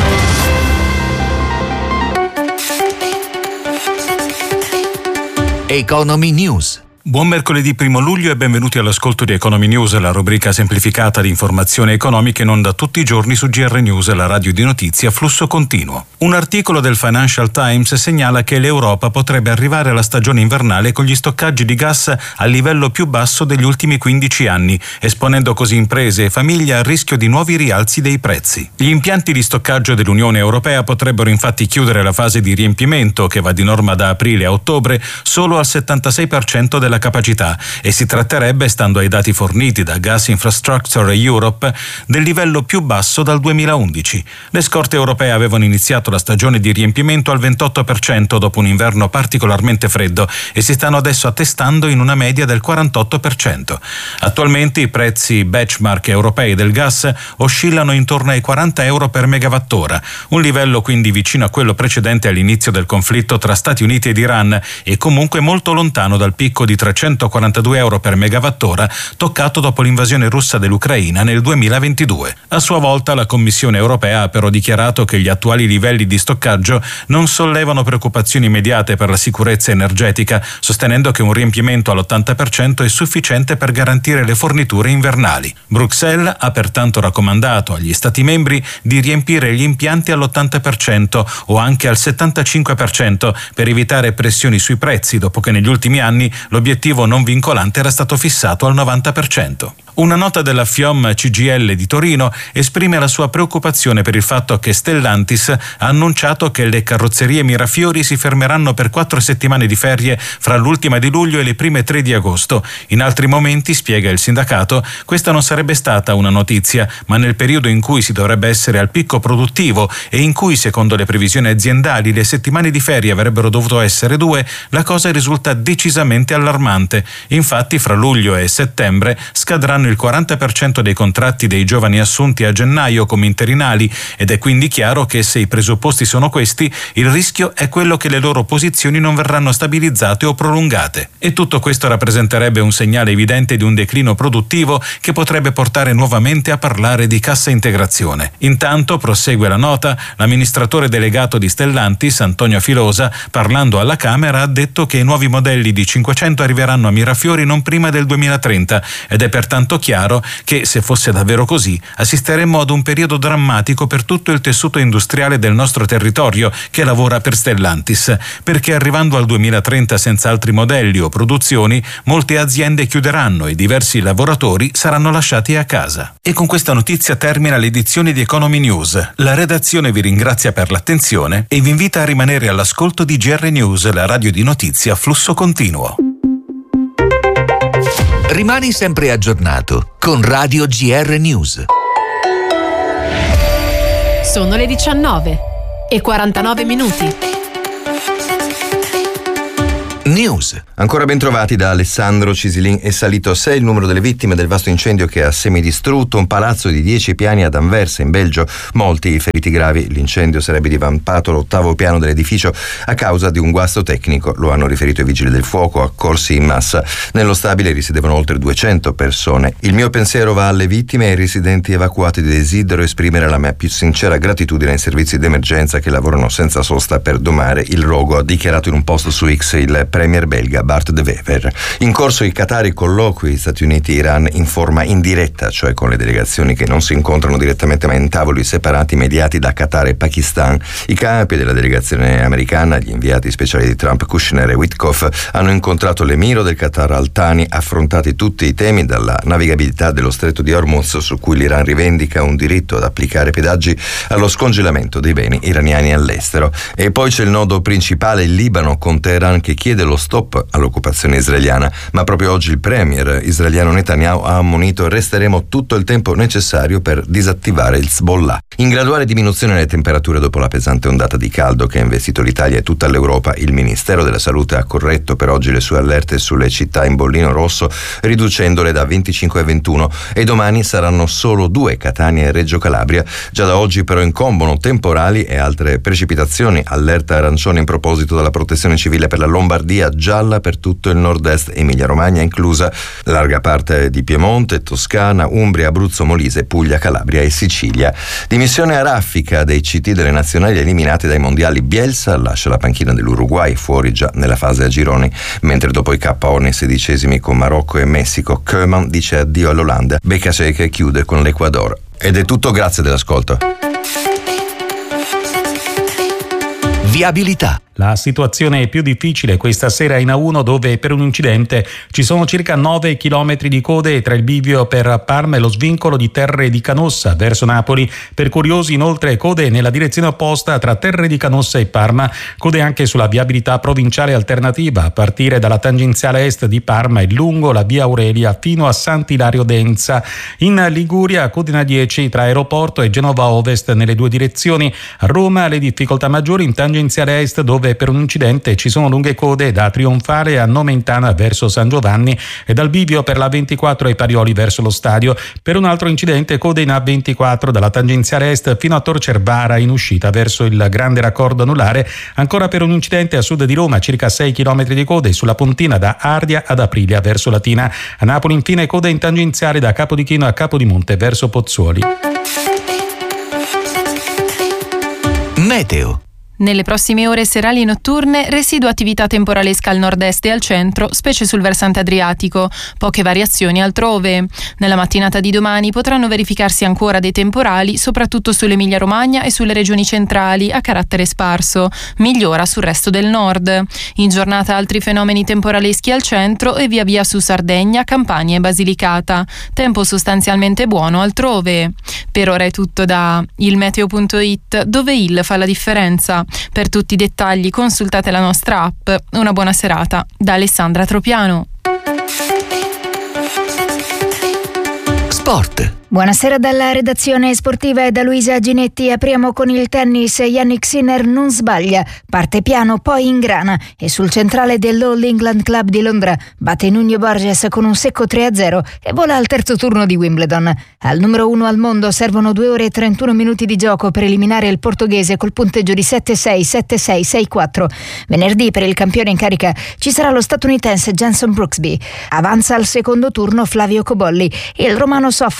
Economy News. Buon mercoledì primo luglio e benvenuti all'ascolto di Economy News, la rubrica semplificata di informazioni economiche in onda tutti i giorni su G R News, la radio di notizie a flusso continuo. Un articolo del Financial Times segnala che l'Europa potrebbe arrivare alla stagione invernale con gli stoccaggi di gas al livello più basso degli ultimi quindici anni, esponendo così imprese e famiglie al rischio di nuovi rialzi dei prezzi. Gli impianti di stoccaggio dell'Unione Europea potrebbero infatti chiudere la fase di riempimento, che va di norma da aprile a ottobre, solo al settantasei per cento della capacità, e si tratterebbe, stando ai dati forniti da Gas Infrastructure Europe, del livello più basso dal duemilaundici. Le scorte europee avevano iniziato la stagione di riempimento al ventotto per cento dopo un inverno particolarmente freddo e si stanno adesso attestando in una media del quarantotto per cento. Attualmente i prezzi benchmark europei del gas oscillano intorno ai quaranta euro per megawattora, un livello quindi vicino a quello precedente all'inizio del conflitto tra Stati Uniti ed Iran e comunque molto lontano dal picco di trecentoquarantadue euro per megawattora toccato dopo l'invasione russa dell'Ucraina nel duemilaventidue. A sua volta la Commissione europea ha però dichiarato che gli attuali livelli di stoccaggio non sollevano preoccupazioni immediate per la sicurezza energetica, sostenendo che un riempimento all'ottanta per cento è sufficiente per garantire le forniture invernali. Bruxelles ha pertanto raccomandato agli Stati membri di riempire gli impianti all'ottanta per cento o anche al settantacinque per cento per evitare pressioni sui prezzi, dopo che negli ultimi anni l'obiettivo non vincolante era stato fissato al novanta per cento. Una nota della FIOM C G I L di Torino esprime la sua preoccupazione per il fatto che Stellantis ha annunciato che le carrozzerie Mirafiori si fermeranno per quattro settimane di ferie fra l'ultima di luglio e le prime tre di agosto. In altri momenti, spiega il sindacato, questa non sarebbe stata una notizia, ma nel periodo in cui si dovrebbe essere al picco produttivo e in cui, secondo le previsioni aziendali, le settimane di ferie avrebbero dovuto essere due, la cosa risulta decisamente allarmante. Infatti, fra luglio e settembre scadranno il quaranta per cento dei contratti dei giovani assunti a gennaio come interinali, ed è quindi chiaro che se i presupposti sono questi, il rischio è quello che le loro posizioni non verranno stabilizzate o prolungate. E tutto questo rappresenterebbe un segnale evidente di un declino produttivo che potrebbe portare nuovamente a parlare di cassa integrazione. Intanto, prosegue la nota, l'amministratore delegato di Stellantis, Antonio Filosa, parlando alla Camera, ha detto che i nuovi modelli di cinquecento arriveranno a Mirafiori non prima del duemilatrenta ed è pertanto molto chiaro che, se fosse davvero così, assisteremmo ad un periodo drammatico per tutto il tessuto industriale del nostro territorio che lavora per Stellantis, perché arrivando al duemilatrenta senza altri modelli o produzioni, molte aziende chiuderanno e diversi lavoratori saranno lasciati a casa. E con questa notizia termina l'edizione di Economy News. La redazione vi ringrazia per l'attenzione e vi invita a rimanere all'ascolto di G R News, la radio di notizie a flusso continuo. Rimani sempre aggiornato con Radio G R News. Sono le diciannove e quarantanove minuti. News. Ancora ben trovati da Alessandro Cisilin. È salito a sei il numero delle vittime del vasto incendio che ha semidistrutto un palazzo di dieci piani ad Anversa in Belgio. Molti i feriti gravi. L'incendio sarebbe divampato l'ottavo piano dell'edificio a causa di un guasto tecnico, lo hanno riferito i vigili del fuoco, accorsi in massa. Nello stabile risiedevano oltre duecento persone. Il mio pensiero va alle vittime e ai residenti evacuati. Desidero esprimere la mia più sincera gratitudine ai servizi d'emergenza che lavorano senza sosta per domare il rogo, ha dichiarato in un post su X il premier belga Bart De Wever. In corso i Qatari colloqui Stati Uniti-Iran in forma indiretta, cioè con le delegazioni che non si incontrano direttamente ma in tavoli separati mediati da Qatar e Pakistan. I capi della delegazione americana, gli inviati speciali di Trump, Kushner e Witkoff, hanno incontrato l'emiro del Qatar Al-Thani, affrontati tutti i temi dalla navigabilità dello stretto di Hormuz, su cui l'Iran rivendica un diritto ad applicare pedaggi, allo scongelamento dei beni iraniani all'estero. E poi c'è il nodo principale, il Libano, con Teheran che chiede lo stop all'occupazione israeliana, ma proprio oggi il premier israeliano Netanyahu ha ammonito: resteremo tutto il tempo necessario per disattivare il Hezbollah. In graduale diminuzione le temperature dopo la pesante ondata di caldo che ha investito l'Italia e tutta l'Europa, il Ministero della Salute ha corretto per oggi le sue allerte sulle città in bollino rosso, riducendole da venticinque a ventuno, e domani saranno solo due, Catania e Reggio Calabria. Già da oggi però incombono temporali e altre precipitazioni. Allerta arancione in proposito dalla Protezione Civile per la Lombardia, gialla per tutto il nord-est, Emilia-Romagna inclusa, larga parte di Piemonte, Toscana, Umbria, Abruzzo, Molise, Puglia, Calabria e Sicilia. Dimissione a raffica dei C T delle nazionali eliminate dai mondiali. Bielsa lascia la panchina dell'Uruguay, fuori già nella fase a gironi, mentre dopo i K O nei sedicesimi con Marocco e Messico, Koeman dice addio all'Olanda, Becasecche chiude con l'Ecuador. Ed è tutto, grazie dell'ascolto. Viabilità. La situazione è più difficile questa sera in A uno, dove per un incidente ci sono circa nove chilometri di code tra il bivio per Parma e lo svincolo di Terre di Canossa verso Napoli. Per curiosi inoltre code nella direzione opposta tra Terre di Canossa e Parma, code anche sulla viabilità provinciale alternativa a partire dalla tangenziale est di Parma e lungo la via Aurelia fino a Sant'Ilario Denza. In Liguria code in A dieci tra aeroporto e Genova Ovest nelle due direzioni. A Roma le difficoltà maggiori in tangenziale est, dove per un incidente ci sono lunghe code da Trionfale a Nomentana verso San Giovanni e dal bivio per la ventiquattro ai Parioli verso lo stadio. Per un altro incidente code in A ventiquattro dalla tangenziale est fino a Tor Cervara in uscita verso il grande raccordo anulare. Ancora per un incidente a sud di Roma circa sei chilometri di code sulla pontina da Ardia ad Aprilia verso Latina. A Napoli infine code in tangenziale da Capodichino a Capodimonte verso Pozzuoli. Meteo. Nelle prossime ore serali e notturne, residua attività temporalesca al nord-est e al centro, specie sul versante adriatico. Poche variazioni altrove. Nella mattinata di domani potranno verificarsi ancora dei temporali, soprattutto sull'Emilia-Romagna e sulle regioni centrali, a carattere sparso. Migliora sul resto del nord. In giornata altri fenomeni temporaleschi al centro e via via su Sardegna, Campania e Basilicata. Tempo sostanzialmente buono altrove. Per ora è tutto da il meteo punto it, dove il fa la differenza. Per tutti i dettagli consultate la nostra app. Una buona serata da Alessandra Tropiano. Sport. Buonasera dalla redazione sportiva e da Luisa Ginetti. Apriamo con il tennis. Yannick Sinner non sbaglia, parte piano poi ingrana e sul centrale dell'All England Club di Londra batte Nuno Borges con un secco tre a zero e vola al terzo turno di Wimbledon. Al numero uno al mondo servono due ore e trentuno minuti di gioco per eliminare il portoghese col punteggio di sette sei, sette sei, sei quattro. Venerdì per il campione in carica ci sarà lo statunitense Jenson Brooksby. Avanza al secondo turno Flavio Cobolli. Il romano soffre ma vince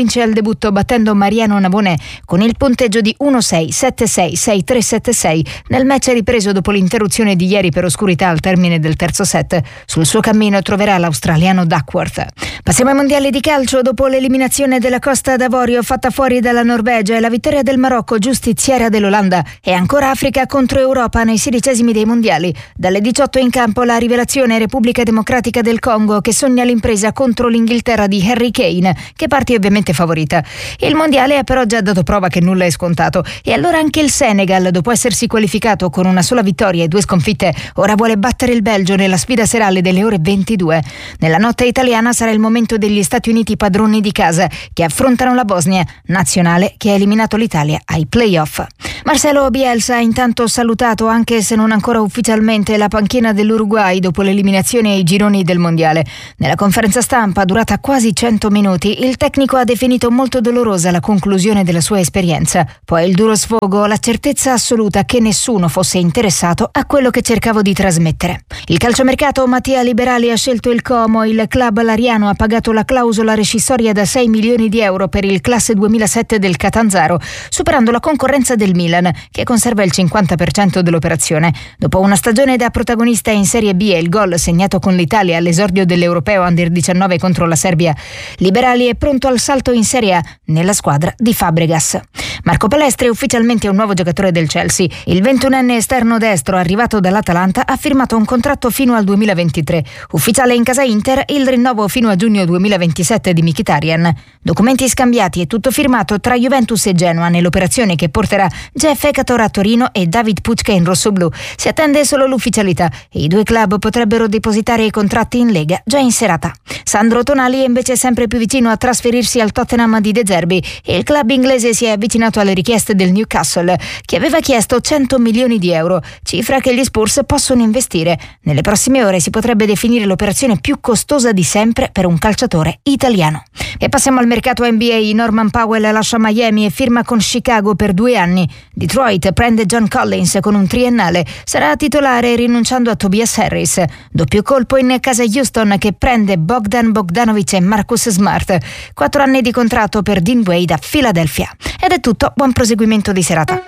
vince al debutto battendo Mariano Navone con il punteggio di uno sei, sette sei, sei tre, sette sei nel match ripreso dopo l'interruzione di ieri per oscurità al termine del terzo set. Sul suo cammino troverà l'australiano Duckworth. Passiamo ai mondiali di calcio. Dopo l'eliminazione della Costa d'Avorio fatta fuori dalla Norvegia e la vittoria del Marocco giustiziaria dell'Olanda, e ancora Africa contro Europa nei sedicesimi dei mondiali. Dalle diciotto in campo la rivelazione Repubblica Democratica del Congo, che sogna l'impresa contro l'Inghilterra di Harry Kane, che parte ovviamente favorita. Il mondiale ha però già dato prova che nulla è scontato, e allora anche il Senegal, dopo essersi qualificato con una sola vittoria e due sconfitte, ora vuole battere il Belgio nella sfida serale delle ore ventidue. Nella notte italiana sarà il momento degli Stati Uniti padroni di casa, che affrontano la Bosnia, nazionale che ha eliminato l'Italia ai play-off. Marcelo Bielsa ha intanto salutato, anche se non ancora ufficialmente, la panchina dell'Uruguay dopo l'eliminazione ai gironi del mondiale. Nella conferenza stampa, durata quasi cento minuti, il tecnico ha definito molto dolorosa la conclusione della sua esperienza. Poi il duro sfogo, la certezza assoluta che nessuno fosse interessato a quello che cercavo di trasmettere. Il calciomercato, Mattia Liberali ha scelto il Como. Il club lariano ha pagato la clausola rescissoria da sei milioni di euro per il classe duemilasette del Catanzaro, superando la concorrenza del Milan, che conserva il cinquanta per cento dell'operazione. Dopo una stagione da protagonista in Serie B e il gol segnato con l'Italia all'esordio dell'Europeo Under diciannove contro la Serbia, Liberali è pronto al salto in Serie A nella squadra di Fabregas. Marco Palestri è ufficialmente un nuovo giocatore del Chelsea. Il ventunenne esterno destro arrivato dall'Atalanta ha firmato un contratto fino al duemilaventitré. Ufficiale in casa Inter il rinnovo fino a giugno duemilaventisette di Mkhitaryan. Documenti scambiati e tutto firmato tra Juventus e Genoa nell'operazione che porterà Jeff Ekator a Torino e David Pucca in rossoblù. Si attende solo l'ufficialità e i due club potrebbero depositare i contratti in Lega già in serata. Sandro Tonali è invece sempre più vicino a trasferirsi al Tottenham di De Zerbi, e il club inglese si è avvicinato alle richieste del Newcastle, che aveva chiesto cento milioni di euro, cifra che gli Spurs possono investire. Nelle prossime ore si potrebbe definire l'operazione più costosa di sempre per un calciatore italiano. E passiamo al mercato N B A. Norman Powell lascia Miami e firma con Chicago per due anni. Detroit prende John Collins con un triennale, sarà titolare rinunciando a Tobias Harris. Doppio colpo in casa Houston, che prende Bogdan Bogdanovic e Marcus Smart. Quattro anni di contratto per Dean Wade a Philadelphia. Ed è tutto, buon proseguimento di serata.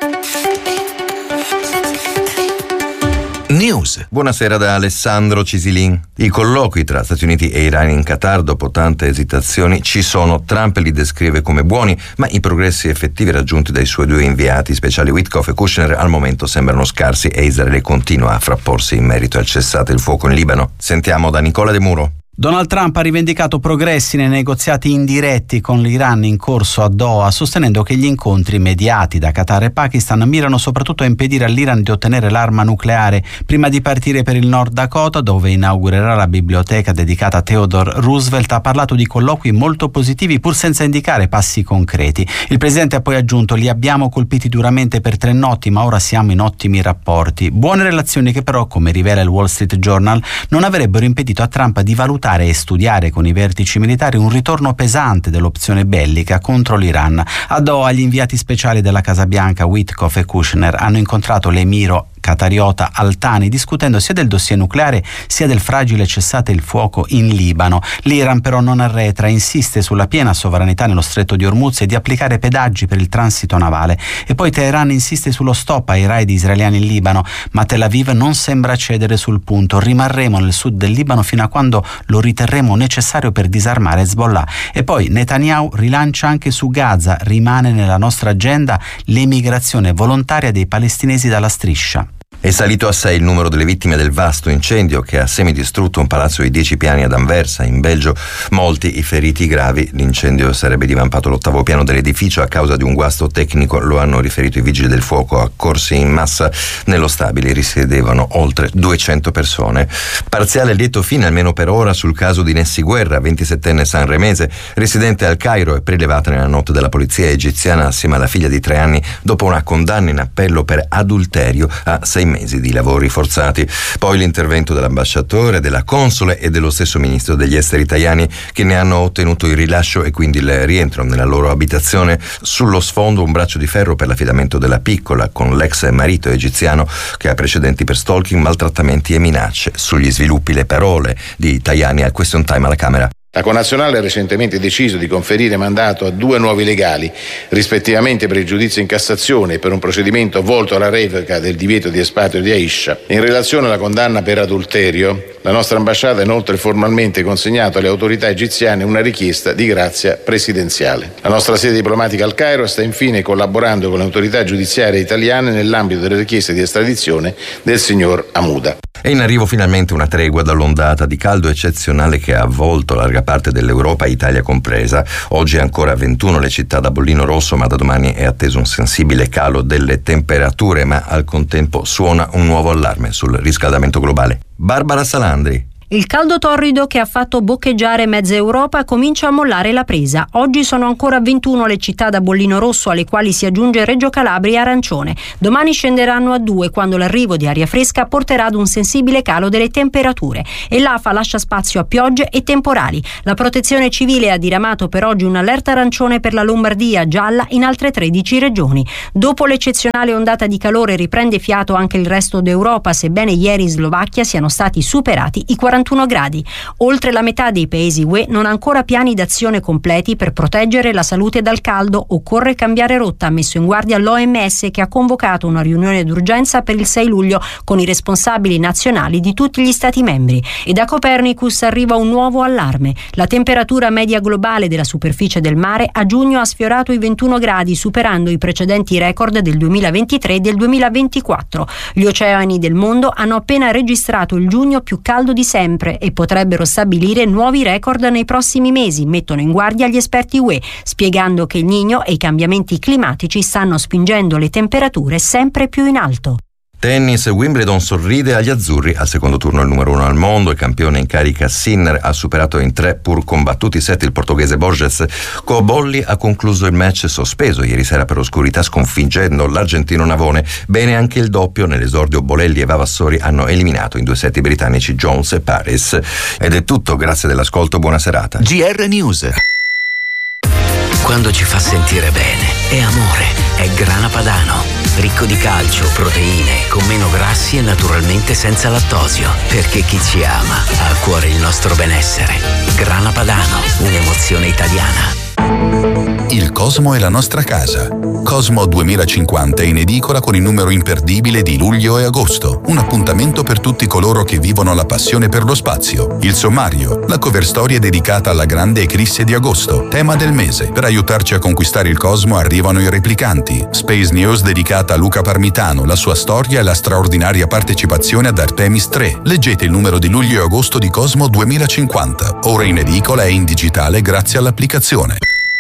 News. Buonasera da Alessandro Cisilin. I colloqui tra Stati Uniti e Iran in Qatar, dopo tante esitazioni, ci sono. Trump li descrive come buoni, ma i progressi effettivi raggiunti dai suoi due inviati speciali Witkoff e Kushner al momento sembrano scarsi, e Israele continua a frapporsi in merito al cessate il fuoco in Libano. Sentiamo da Nicola De Muro. Donald Trump ha rivendicato progressi nei negoziati indiretti con l'Iran in corso a Doha, sostenendo che gli incontri mediati da Qatar e Pakistan mirano soprattutto a impedire all'Iran di ottenere l'arma nucleare. Prima di partire per il Nord Dakota, dove inaugurerà la biblioteca dedicata a Theodore Roosevelt, ha parlato di colloqui molto positivi, pur senza indicare passi concreti. Il presidente ha poi aggiunto: li abbiamo colpiti duramente per tre notti, ma ora siamo in ottimi rapporti. Buone relazioni che però, come rivela il Wall Street Journal, non avrebbero impedito a Trump di valutare e studiare con i vertici militari un ritorno pesante dell'opzione bellica contro l'Iran. A Doha gli inviati speciali della Casa Bianca Witkoff e Kushner hanno incontrato l'emiro qatariota Al-Thani, discutendo sia del dossier nucleare sia del fragile cessate il fuoco in Libano. L'Iran però non arretra, insiste sulla piena sovranità nello stretto di Hormuz e di applicare pedaggi per il transito navale. E poi Teheran insiste sullo stop ai raid israeliani in Libano, ma Tel Aviv non sembra cedere sul punto. Rimarremo nel sud del Libano fino a quando lo riterremo necessario per disarmare Hezbollah. E poi Netanyahu rilancia anche su Gaza: rimane nella nostra agenda l'emigrazione volontaria dei palestinesi dalla striscia. È salito a sei il numero delle vittime del vasto incendio che ha semidistrutto un palazzo di dieci piani ad Anversa, in Belgio. Molti i feriti gravi. L'incendio sarebbe divampato l'ottavo piano dell'edificio a causa di un guasto tecnico, lo hanno riferito i vigili del fuoco, accorsi in massa. Nello stabile risiedevano oltre duecento persone. Parziale lieto fine, almeno per ora, sul caso di Nessi Guerra, ventisettenne sanremese, residente al Cairo e prelevata nella notte dalla polizia egiziana assieme alla figlia di tre anni dopo una condanna in appello per adulterio a sei mesi di lavori forzati. Poi l'intervento dell'ambasciatore, della console e dello stesso ministro degli esteri italiani, che ne hanno ottenuto il rilascio e quindi il rientro nella loro abitazione. Sullo sfondo un braccio di ferro per l'affidamento della piccola con l'ex marito egiziano che ha precedenti per stalking, maltrattamenti e minacce. Sugli sviluppi le parole di Tajani al question time alla Camera. La connazionale ha recentemente deciso di conferire mandato a due nuovi legali, rispettivamente per il giudizio in Cassazione e per un procedimento volto alla revoca del divieto di espatrio di Aisha. In relazione alla condanna per adulterio, la nostra ambasciata ha inoltre formalmente consegnato alle autorità egiziane una richiesta di grazia presidenziale. La nostra sede diplomatica al Cairo sta infine collaborando con le autorità giudiziarie italiane nell'ambito delle richieste di estradizione del signor Hamouda. È in arrivo finalmente una tregua dall'ondata di caldo eccezionale che ha avvolto larga parte dell'Europa, Italia compresa. Oggi è ancora ventuno le città da bollino rosso, ma da domani è atteso un sensibile calo delle temperature, ma al contempo suona un nuovo allarme sul riscaldamento globale. Barbara Salandri. Il caldo torrido che ha fatto boccheggiare mezza Europa comincia a mollare la presa. Oggi sono ancora ventuno le città da bollino rosso, alle quali si aggiunge Reggio Calabria e arancione. Domani scenderanno a due quando l'arrivo di aria fresca porterà ad un sensibile calo delle temperature e l'A F A lascia spazio a piogge e temporali. La Protezione Civile ha diramato per oggi un'allerta arancione per la Lombardia, gialla in altre tredici regioni. Dopo l'eccezionale ondata di calore riprende fiato anche il resto d'Europa, sebbene ieri in Slovacchia siano stati superati i quarantuno gradi. Oltre la metà dei paesi U E non ha ancora piani d'azione completi per proteggere la salute dal caldo. Occorre cambiare rotta, ha messo in guardia l'O M S, che ha convocato una riunione d'urgenza per il sei luglio con i responsabili nazionali di tutti gli stati membri. E da Copernicus arriva un nuovo allarme. La temperatura media globale della superficie del mare a giugno ha sfiorato i ventuno gradi, superando i precedenti record del duemilaventitré e del duemilaventiquattro. Gli oceani del mondo hanno appena registrato il giugno più caldo di sempre e potrebbero stabilire nuovi record nei prossimi mesi, mettono in guardia gli esperti U E, spiegando che il Niño e i cambiamenti climatici stanno spingendo le temperature sempre più in alto. Tennis, Wimbledon sorride agli azzurri. Al secondo turno il numero uno al mondo e campione in carica Sinner ha superato in tre pur combattuti set il portoghese Borges. Cobolli ha concluso il match sospeso ieri sera per oscurità, sconfiggendo l'argentino Navone. Bene anche il doppio. Nell'esordio Bolelli e Vavassori hanno eliminato in due set i britannici Jones e Paris. Ed è tutto, grazie dell'ascolto, buona serata. G R News. Quando ci fa sentire bene è amore, è Grana Padano, ricco di calcio, proteine, con meno grassi e naturalmente senza lattosio, perché chi ci ama ha a cuore il nostro benessere. Grana Padano, un'emozione italiana. Il Cosmo è la nostra casa. Cosmo duemilacinquanta è in edicola con il numero imperdibile di luglio e agosto. Un appuntamento per tutti coloro che vivono la passione per lo spazio. Il sommario, la cover storia dedicata alla grande eclisse di agosto, tema del mese. Per aiutarci a conquistare il Cosmo arrivano i replicanti. Space News dedicata a Luca Parmitano, la sua storia e la straordinaria partecipazione ad Artemis tre. Leggete il numero di luglio e agosto di Cosmo duemilacinquanta. Ora in edicola e in digitale grazie all'applicazione.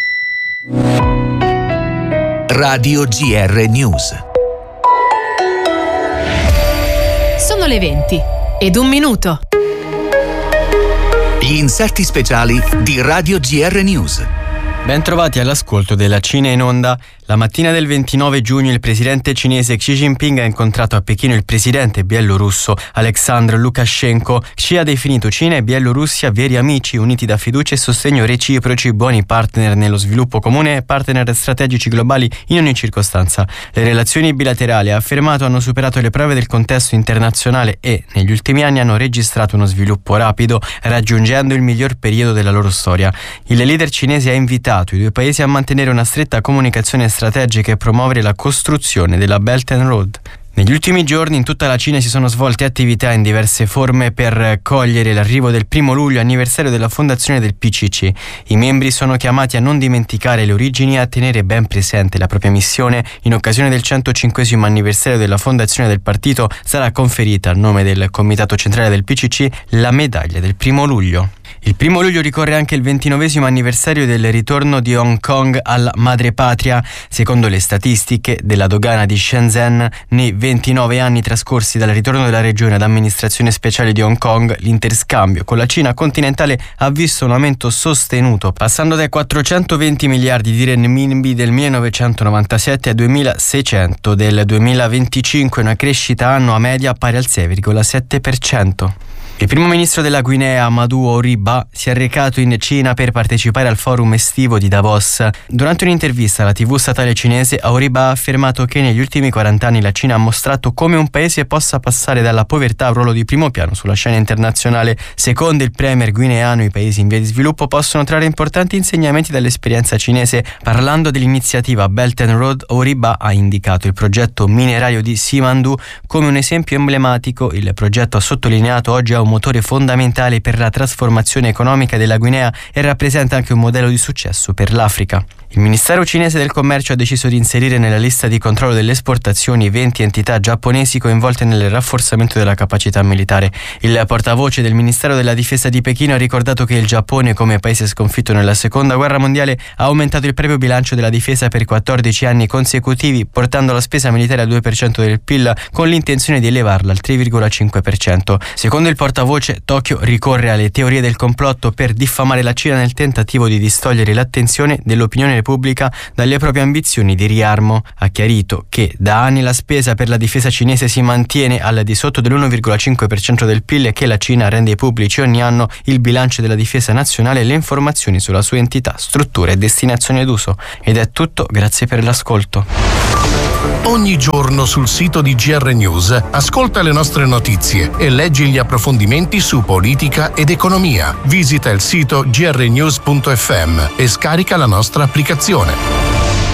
Radio G R News. Sono le venti ed un minuto. Gli inserti speciali di Radio G R News. Bentrovati all'ascolto della Cina in onda. La mattina del ventinove giugno il presidente cinese Xi Jinping ha incontrato a Pechino il presidente bielorusso Alexandr Lukashenko. Xi ha definito Cina e Bielorussia veri amici uniti da fiducia e sostegno reciproci, buoni partner nello sviluppo comune e partner strategici globali in ogni circostanza. Le relazioni bilaterali, ha affermato, hanno superato le prove del contesto internazionale e, negli ultimi anni, hanno registrato uno sviluppo rapido, raggiungendo il miglior periodo della loro storia. Il leader cinese ha invitato i due paesi a mantenere una stretta comunicazione strategica e promuovere la costruzione della Belt and Road. Negli ultimi giorni in tutta la Cina si sono svolte attività in diverse forme per cogliere l'arrivo del primo luglio, anniversario della fondazione del P C C. I membri sono chiamati a non dimenticare le origini e a tenere ben presente la propria missione. In occasione del centocinquesimo anniversario della fondazione del partito sarà conferita a nome del Comitato Centrale del P C C la medaglia del primo luglio. Il primo luglio ricorre anche il ventinovesimo anniversario del ritorno di Hong Kong alla madrepatria. Secondo le statistiche della dogana di Shenzhen, nei ventinove anni trascorsi dal ritorno della regione ad amministrazione speciale di Hong Kong, l'interscambio con la Cina continentale ha visto un aumento sostenuto, passando dai quattrocentoventi miliardi di renminbi del millenovecentonovantasette ai duemilaseicento del duemilaventicinque, una crescita annua media pari al sei virgola sette per cento. Il primo ministro della Guinea, Amadou Auriba, si è recato in Cina per partecipare al forum estivo di Davos. Durante un'intervista alla tivù statale cinese, Auriba ha affermato che negli ultimi quaranta anni la Cina ha mostrato come un paese possa passare dalla povertà a un ruolo di primo piano sulla scena internazionale. Secondo il premier guineano, i paesi in via di sviluppo possono trarre importanti insegnamenti dall'esperienza cinese. Parlando dell'iniziativa Belt and Road, Auriba ha indicato il progetto minerario di Simandou come un esempio emblematico. Il progetto, ha sottolineato, oggi ha un motore fondamentale per la trasformazione economica della Guinea e rappresenta anche un modello di successo per l'Africa. Il Ministero cinese del Commercio ha deciso di inserire nella lista di controllo delle esportazioni venti entità giapponesi coinvolte nel rafforzamento della capacità militare. Il portavoce del Ministero della Difesa di Pechino ha ricordato che il Giappone, come paese sconfitto nella Seconda Guerra Mondiale, ha aumentato il proprio bilancio della difesa per quattordici anni consecutivi, portando la spesa militare al due per cento del P I L, con l'intenzione di elevarla al tre virgola cinque per cento. Secondo il portavoce, Tokyo ricorre alle teorie del complotto per diffamare la Cina nel tentativo di distogliere l'attenzione dell'opinione pubblica dalle proprie ambizioni di riarmo. Ha chiarito che da anni la spesa per la difesa cinese si mantiene al di sotto dell'uno virgola cinque per cento del P I L e che la Cina rende pubblici ogni anno il bilancio della difesa nazionale e le informazioni sulla sua entità, struttura e destinazione d'uso. Ed è tutto, grazie per l'ascolto. Ogni giorno sul sito di G R News ascolta le nostre notizie e leggi gli approfondimenti su politica ed economia. Visita il sito g r news punto f m e scarica la nostra applicazione.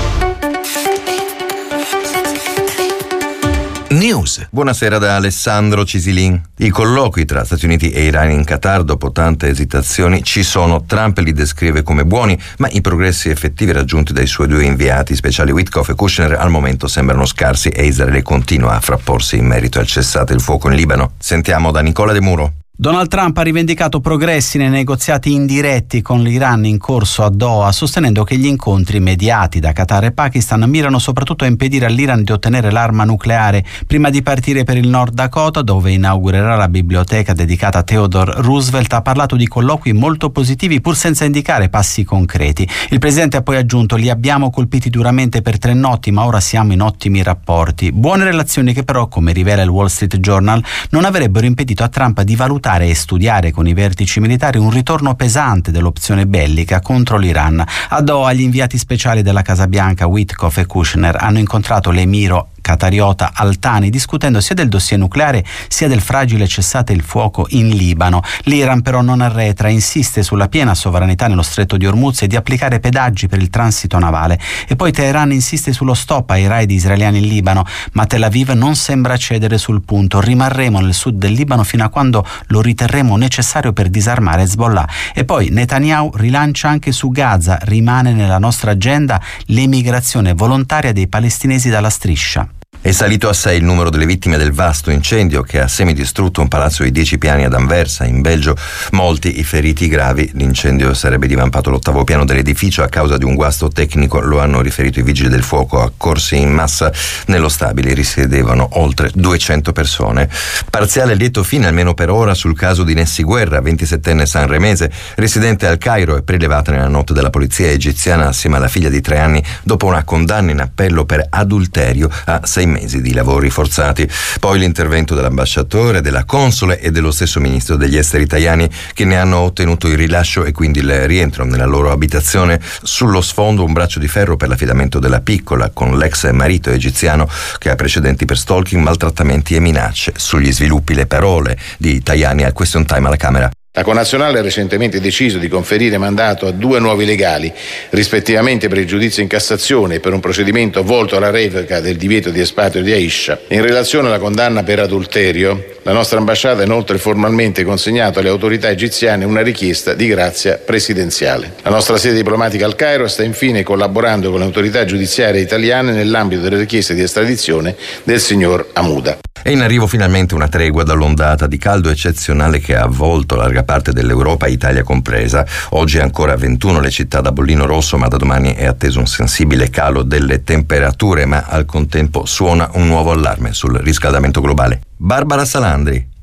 News. Buonasera da Alessandro Cisilin. I colloqui tra Stati Uniti e Iran in Qatar, dopo tante esitazioni, ci sono. Trump li descrive come buoni, ma i progressi effettivi raggiunti dai suoi due inviati speciali Witkoff e Kushner al momento sembrano scarsi e Israele continua a frapporsi in merito al cessate il fuoco in Libano. Sentiamo da Nicola De Muro. Donald Trump ha rivendicato progressi nei negoziati indiretti con l'Iran in corso a Doha, sostenendo che gli incontri mediati da Qatar e Pakistan mirano soprattutto a impedire all'Iran di ottenere l'arma nucleare, prima di partire per il Nord Dakota, dove inaugurerà la biblioteca dedicata a Theodore Roosevelt. Ha parlato di colloqui molto positivi, pur senza indicare passi concreti. Il presidente ha poi aggiunto: li abbiamo colpiti duramente per tre notti, ma ora siamo in ottimi rapporti. Buone relazioni che però, come rivela il Wall Street Journal, non avrebbero impedito a Trump di valutare e studiare con i vertici militari un ritorno pesante dell'opzione bellica contro l'Iran. A Doha gli inviati speciali della Casa Bianca Witkoff e Kushner hanno incontrato l'emiro qatariota Al-Thani, discutendo sia del dossier nucleare sia del fragile cessate il fuoco in Libano. L'Iran però non arretra, insiste sulla piena sovranità nello stretto di Hormuz e di applicare pedaggi per il transito navale. E poi Teheran insiste sullo stop ai raid israeliani in Libano, ma Tel Aviv non sembra cedere sul punto. Rimarremo nel sud del Libano fino a quando lo riterremo necessario per disarmare Hezbollah. E poi Netanyahu rilancia anche su Gaza: rimane nella nostra agenda l'emigrazione volontaria dei palestinesi dalla striscia. È salito a sei il numero delle vittime del vasto incendio che ha semidistrutto un palazzo di dieci piani ad Anversa, in Belgio. Molti i feriti gravi. L'incendio sarebbe divampato l'ottavo piano dell'edificio a causa di un guasto tecnico, lo hanno riferito i vigili del fuoco, accorsi in massa. Nello stabile risiedevano oltre duecento persone. Parziale lieto fine, almeno per ora, sul caso di Nessi Guerra, ventisettenne sanremese, residente al Cairo e prelevata nella notte dalla polizia egiziana assieme alla figlia di tre anni dopo una condanna in appello per adulterio a sei mesi di lavori forzati. Poi l'intervento dell'ambasciatore, della console e dello stesso ministro degli esteri italiani, che ne hanno ottenuto il rilascio e quindi il rientro nella loro abitazione. Sullo sfondo un braccio di ferro per l'affidamento della piccola con l'ex marito egiziano che ha precedenti per stalking, maltrattamenti e minacce. Sugli sviluppi le parole di Tajani al question time alla Camera. La Connazionale ha recentemente deciso di conferire mandato a due nuovi legali, rispettivamente per il giudizio in Cassazione e per un procedimento volto alla revoca del divieto di espatrio di Aisha. In relazione alla condanna per adulterio, la nostra ambasciata ha inoltre formalmente consegnato alle autorità egiziane una richiesta di grazia presidenziale. La nostra sede diplomatica al Cairo sta infine collaborando con le autorità giudiziarie italiane nell'ambito delle richieste di estradizione del signor Hamouda. È in arrivo finalmente una tregua dall'ondata di caldo eccezionale che ha avvolto larga parte dell'Europa, Italia compresa. Oggi è ancora ventuno le città da bollino rosso, ma da domani è atteso un sensibile calo delle temperature, ma al contempo suona un nuovo allarme sul riscaldamento globale. Barbara Salandri.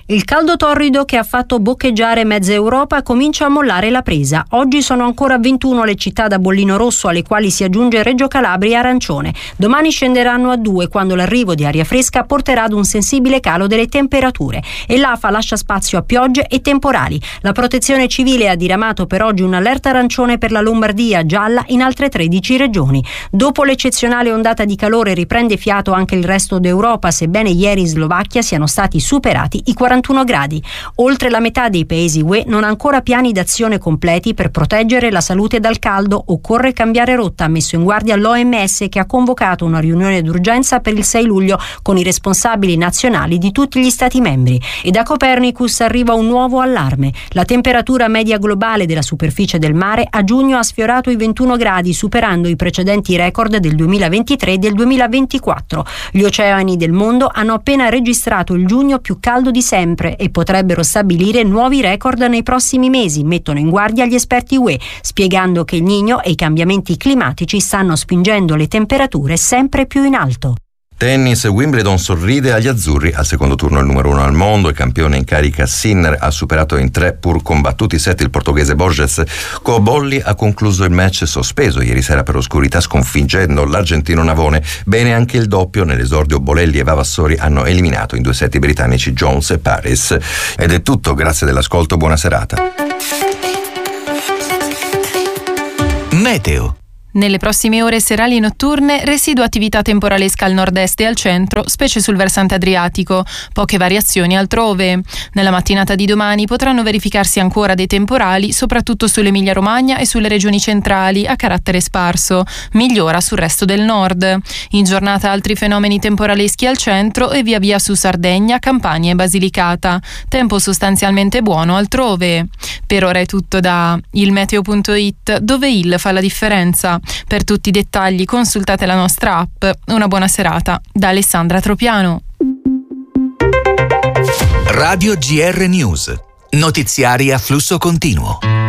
Il caldo torrido che ha fatto boccheggiare mezza Europa comincia a mollare la presa. Oggi sono ancora ventuno le città da bollino rosso, alle quali si aggiunge Reggio Calabria e arancione. Domani scenderanno a due quando l'arrivo di aria fresca porterà ad un sensibile calo delle temperature e l'A F A lascia spazio a piogge e temporali. La Protezione Civile ha diramato per oggi un'allerta arancione per la Lombardia, gialla in altre tredici regioni. Dopo l'eccezionale ondata di calore riprende fiato anche il resto d'Europa, sebbene ieri in Slovacchia siano stati superati i quarantuno gradi. Oltre la metà dei paesi U E non ha ancora piani d'azione completi per proteggere la salute dal caldo. Occorre cambiare rotta, ha messo in guardia l'O M S, che ha convocato una riunione d'urgenza per il sei luglio con i responsabili nazionali di tutti gli stati membri. E da Copernicus arriva un nuovo allarme. La temperatura media globale della superficie del mare a giugno ha sfiorato i ventuno gradi, superando i precedenti record del duemilaventitré e del duemilaventiquattro. Gli oceani del mondo hanno appena registrato il giugno più caldo di sempre e potrebbero stabilire nuovi record nei prossimi mesi, mettono in guardia gli esperti U E, spiegando che il Niño e i cambiamenti climatici stanno spingendo le temperature sempre più in alto. Tennis, Wimbledon sorride agli azzurri al secondo turno il numero uno al mondo. Il campione in carica Sinner ha superato in tre pur combattuti set il portoghese Borges. Cobolli ha concluso il match sospeso ieri sera per oscurità, sconfiggendo l'argentino Navone. Bene anche il doppio. Nell'esordio Bolelli e Vavassori hanno eliminato in due set i britannici Jones e Paris. Ed è tutto, grazie dell'ascolto, buona serata. Meteo. Nelle prossime ore serali e notturne, residua attività temporalesca al nord-est e al centro, specie sul versante adriatico, poche variazioni altrove. Nella mattinata di domani potranno verificarsi ancora dei temporali, soprattutto sull'Emilia-Romagna e sulle regioni centrali, a carattere sparso. Migliora sul resto del nord. In giornata altri fenomeni temporaleschi al centro e via via su Sardegna, Campania e Basilicata. Tempo sostanzialmente buono altrove. Per ora è tutto da il meteo punto it, dove il fa la differenza. Per tutti i dettagli consultate la nostra app. Una buona serata da Alessandra Tropiano. Radio G R News. Notiziari a flusso continuo.